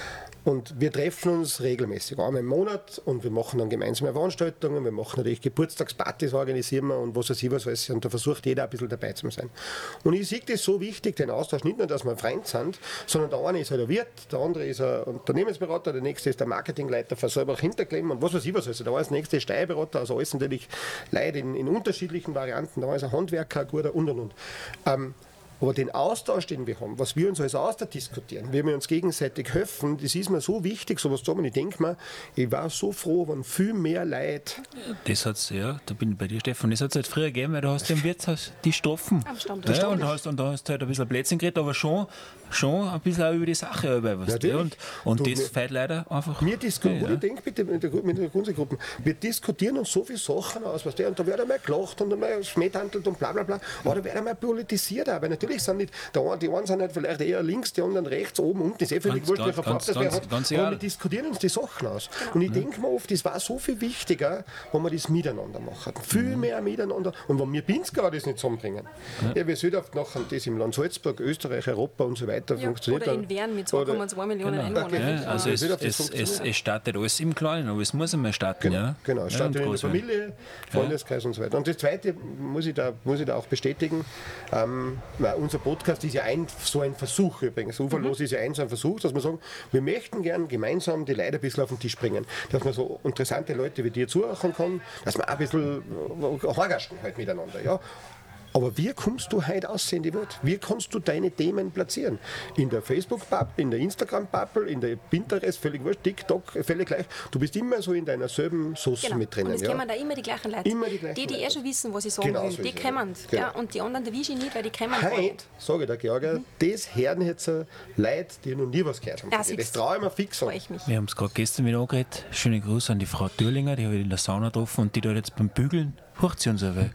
Und wir treffen uns regelmäßig, einmal im Monat, und wir machen dann gemeinsame Veranstaltungen, wir machen natürlich Geburtstagspartys, organisieren wir und was weiß ich was alles, und da versucht jeder ein bisschen dabei zu sein. Und ich sehe das so wichtig, den Austausch, nicht nur, dass wir Freund sind, sondern der eine ist halt ein Wirt, der andere ist ein Unternehmensberater, der nächste ist der Marketingleiter für selber hinterkleben und was weiß ich was. Also der eine ist der nächste Steuerberater, also alles natürlich Leute in, in unterschiedlichen Varianten, der eine ist ein Handwerker, ein guter und und und. Ähm, Aber den Austausch, den wir haben, was wir uns alles ausdiskutieren, wie wir uns gegenseitig helfen, das ist mir so wichtig, sowas zu haben. Ich denke mir, ich war so froh, wenn viel mehr Leute. Das hat's, ja, da bin ich bei dir, Stefan. Das hat es halt früher gegeben, weil du hast im Wirtshaus die getroffen. Am Stammtisch. Ja, und da hast, und da hast du halt ein bisschen Blödsinn geredet, aber schon, schon ein bisschen auch über die Sache. Über, was ja, und und du, das fällt leider einfach. Wir diskutieren, ja. Ich denke bitte mit der, mit der Kunstgruppe, wir diskutieren uns so viele Sachen aus, was der, und da wird einmal gelacht und einmal schmähtantelt und bla bla bla, aber da wird einmal politisiert auch, weil natürlich sind nicht, der die einen sind halt vielleicht eher links, die anderen rechts, oben, unten, das ist eh völlig wurscht, welcher Farbe das wer hat, ganz aber egal. wir diskutieren uns die Sachen aus. Und ich denke mir oft, das war so viel wichtiger, wenn wir das miteinander machen. Viel mehr miteinander. Und wenn wir Pinzgau das nicht zusammenbringen, ja, ja wir sollen oft nachher das im Land Salzburg, Österreich, Europa und so weiter Ja, funktioniert. oder in Wern mit zwei Komma zwei Millionen Einwohnern. Ja, also es, Ja, es, es, es startet alles im Kleinen, aber es muss einmal starten. Genau, ja. genau. Ja, Startet in der groß, ja. Familie, Freundeskreis und so weiter. Und das Zweite muss ich da, muss ich da auch bestätigen, ähm, weil unser Podcast ist ja ein, so ein Versuch übrigens. Uferlos ist ja ein so ein Versuch, dass wir sagen, wir möchten gern gemeinsam die Leute ein bisschen auf den Tisch bringen. Dass man so interessante Leute wie dir zuhören kann, dass man auch ein bisschen horgasten halt miteinander. Ja. Aber wie kommst du heute aussehen, die Welt? Wie kannst du deine Themen platzieren? In der Facebook-Bubble, in der Instagram-Bubble, in der Pinterest, völlig wurscht, TikTok, völlig gleich. Du bist immer so in deiner selben Sauce Genau. mit drinnen. Und es ja? kommen da immer die gleichen Leute. Immer die gleichen die, die eh Leute. schon wissen, was ich sagen Genau will. so Die ist es, kommen. ja. Ja, Genau. und die anderen, der wische ich nicht, weil die kommen gar Heute, nicht. sage ich der Georgia, mhm. das hören jetzt Leute, die noch nie was gehört haben. Ja, Das siehst. traue ich mir fix an. Freue ich mich. Wir haben es gerade gestern wieder angeredet. Schöne Grüße an die Frau Dürlinger, die habe ich in der Sauna getroffen und die da jetzt beim Bügeln hurcht sie uns aber.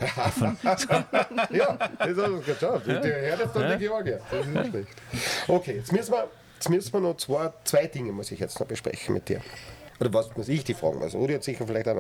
Ja, das hat uns geschafft. Ja. Der hört jetzt dann der Georgia. Das ist nicht schlecht. Okay, jetzt müssen wir, jetzt müssen wir noch zwei, zwei Dinge muss ich jetzt noch besprechen mit dir. Oder was muss ich die fragen? Also, Udi hat sicher vielleicht auch noch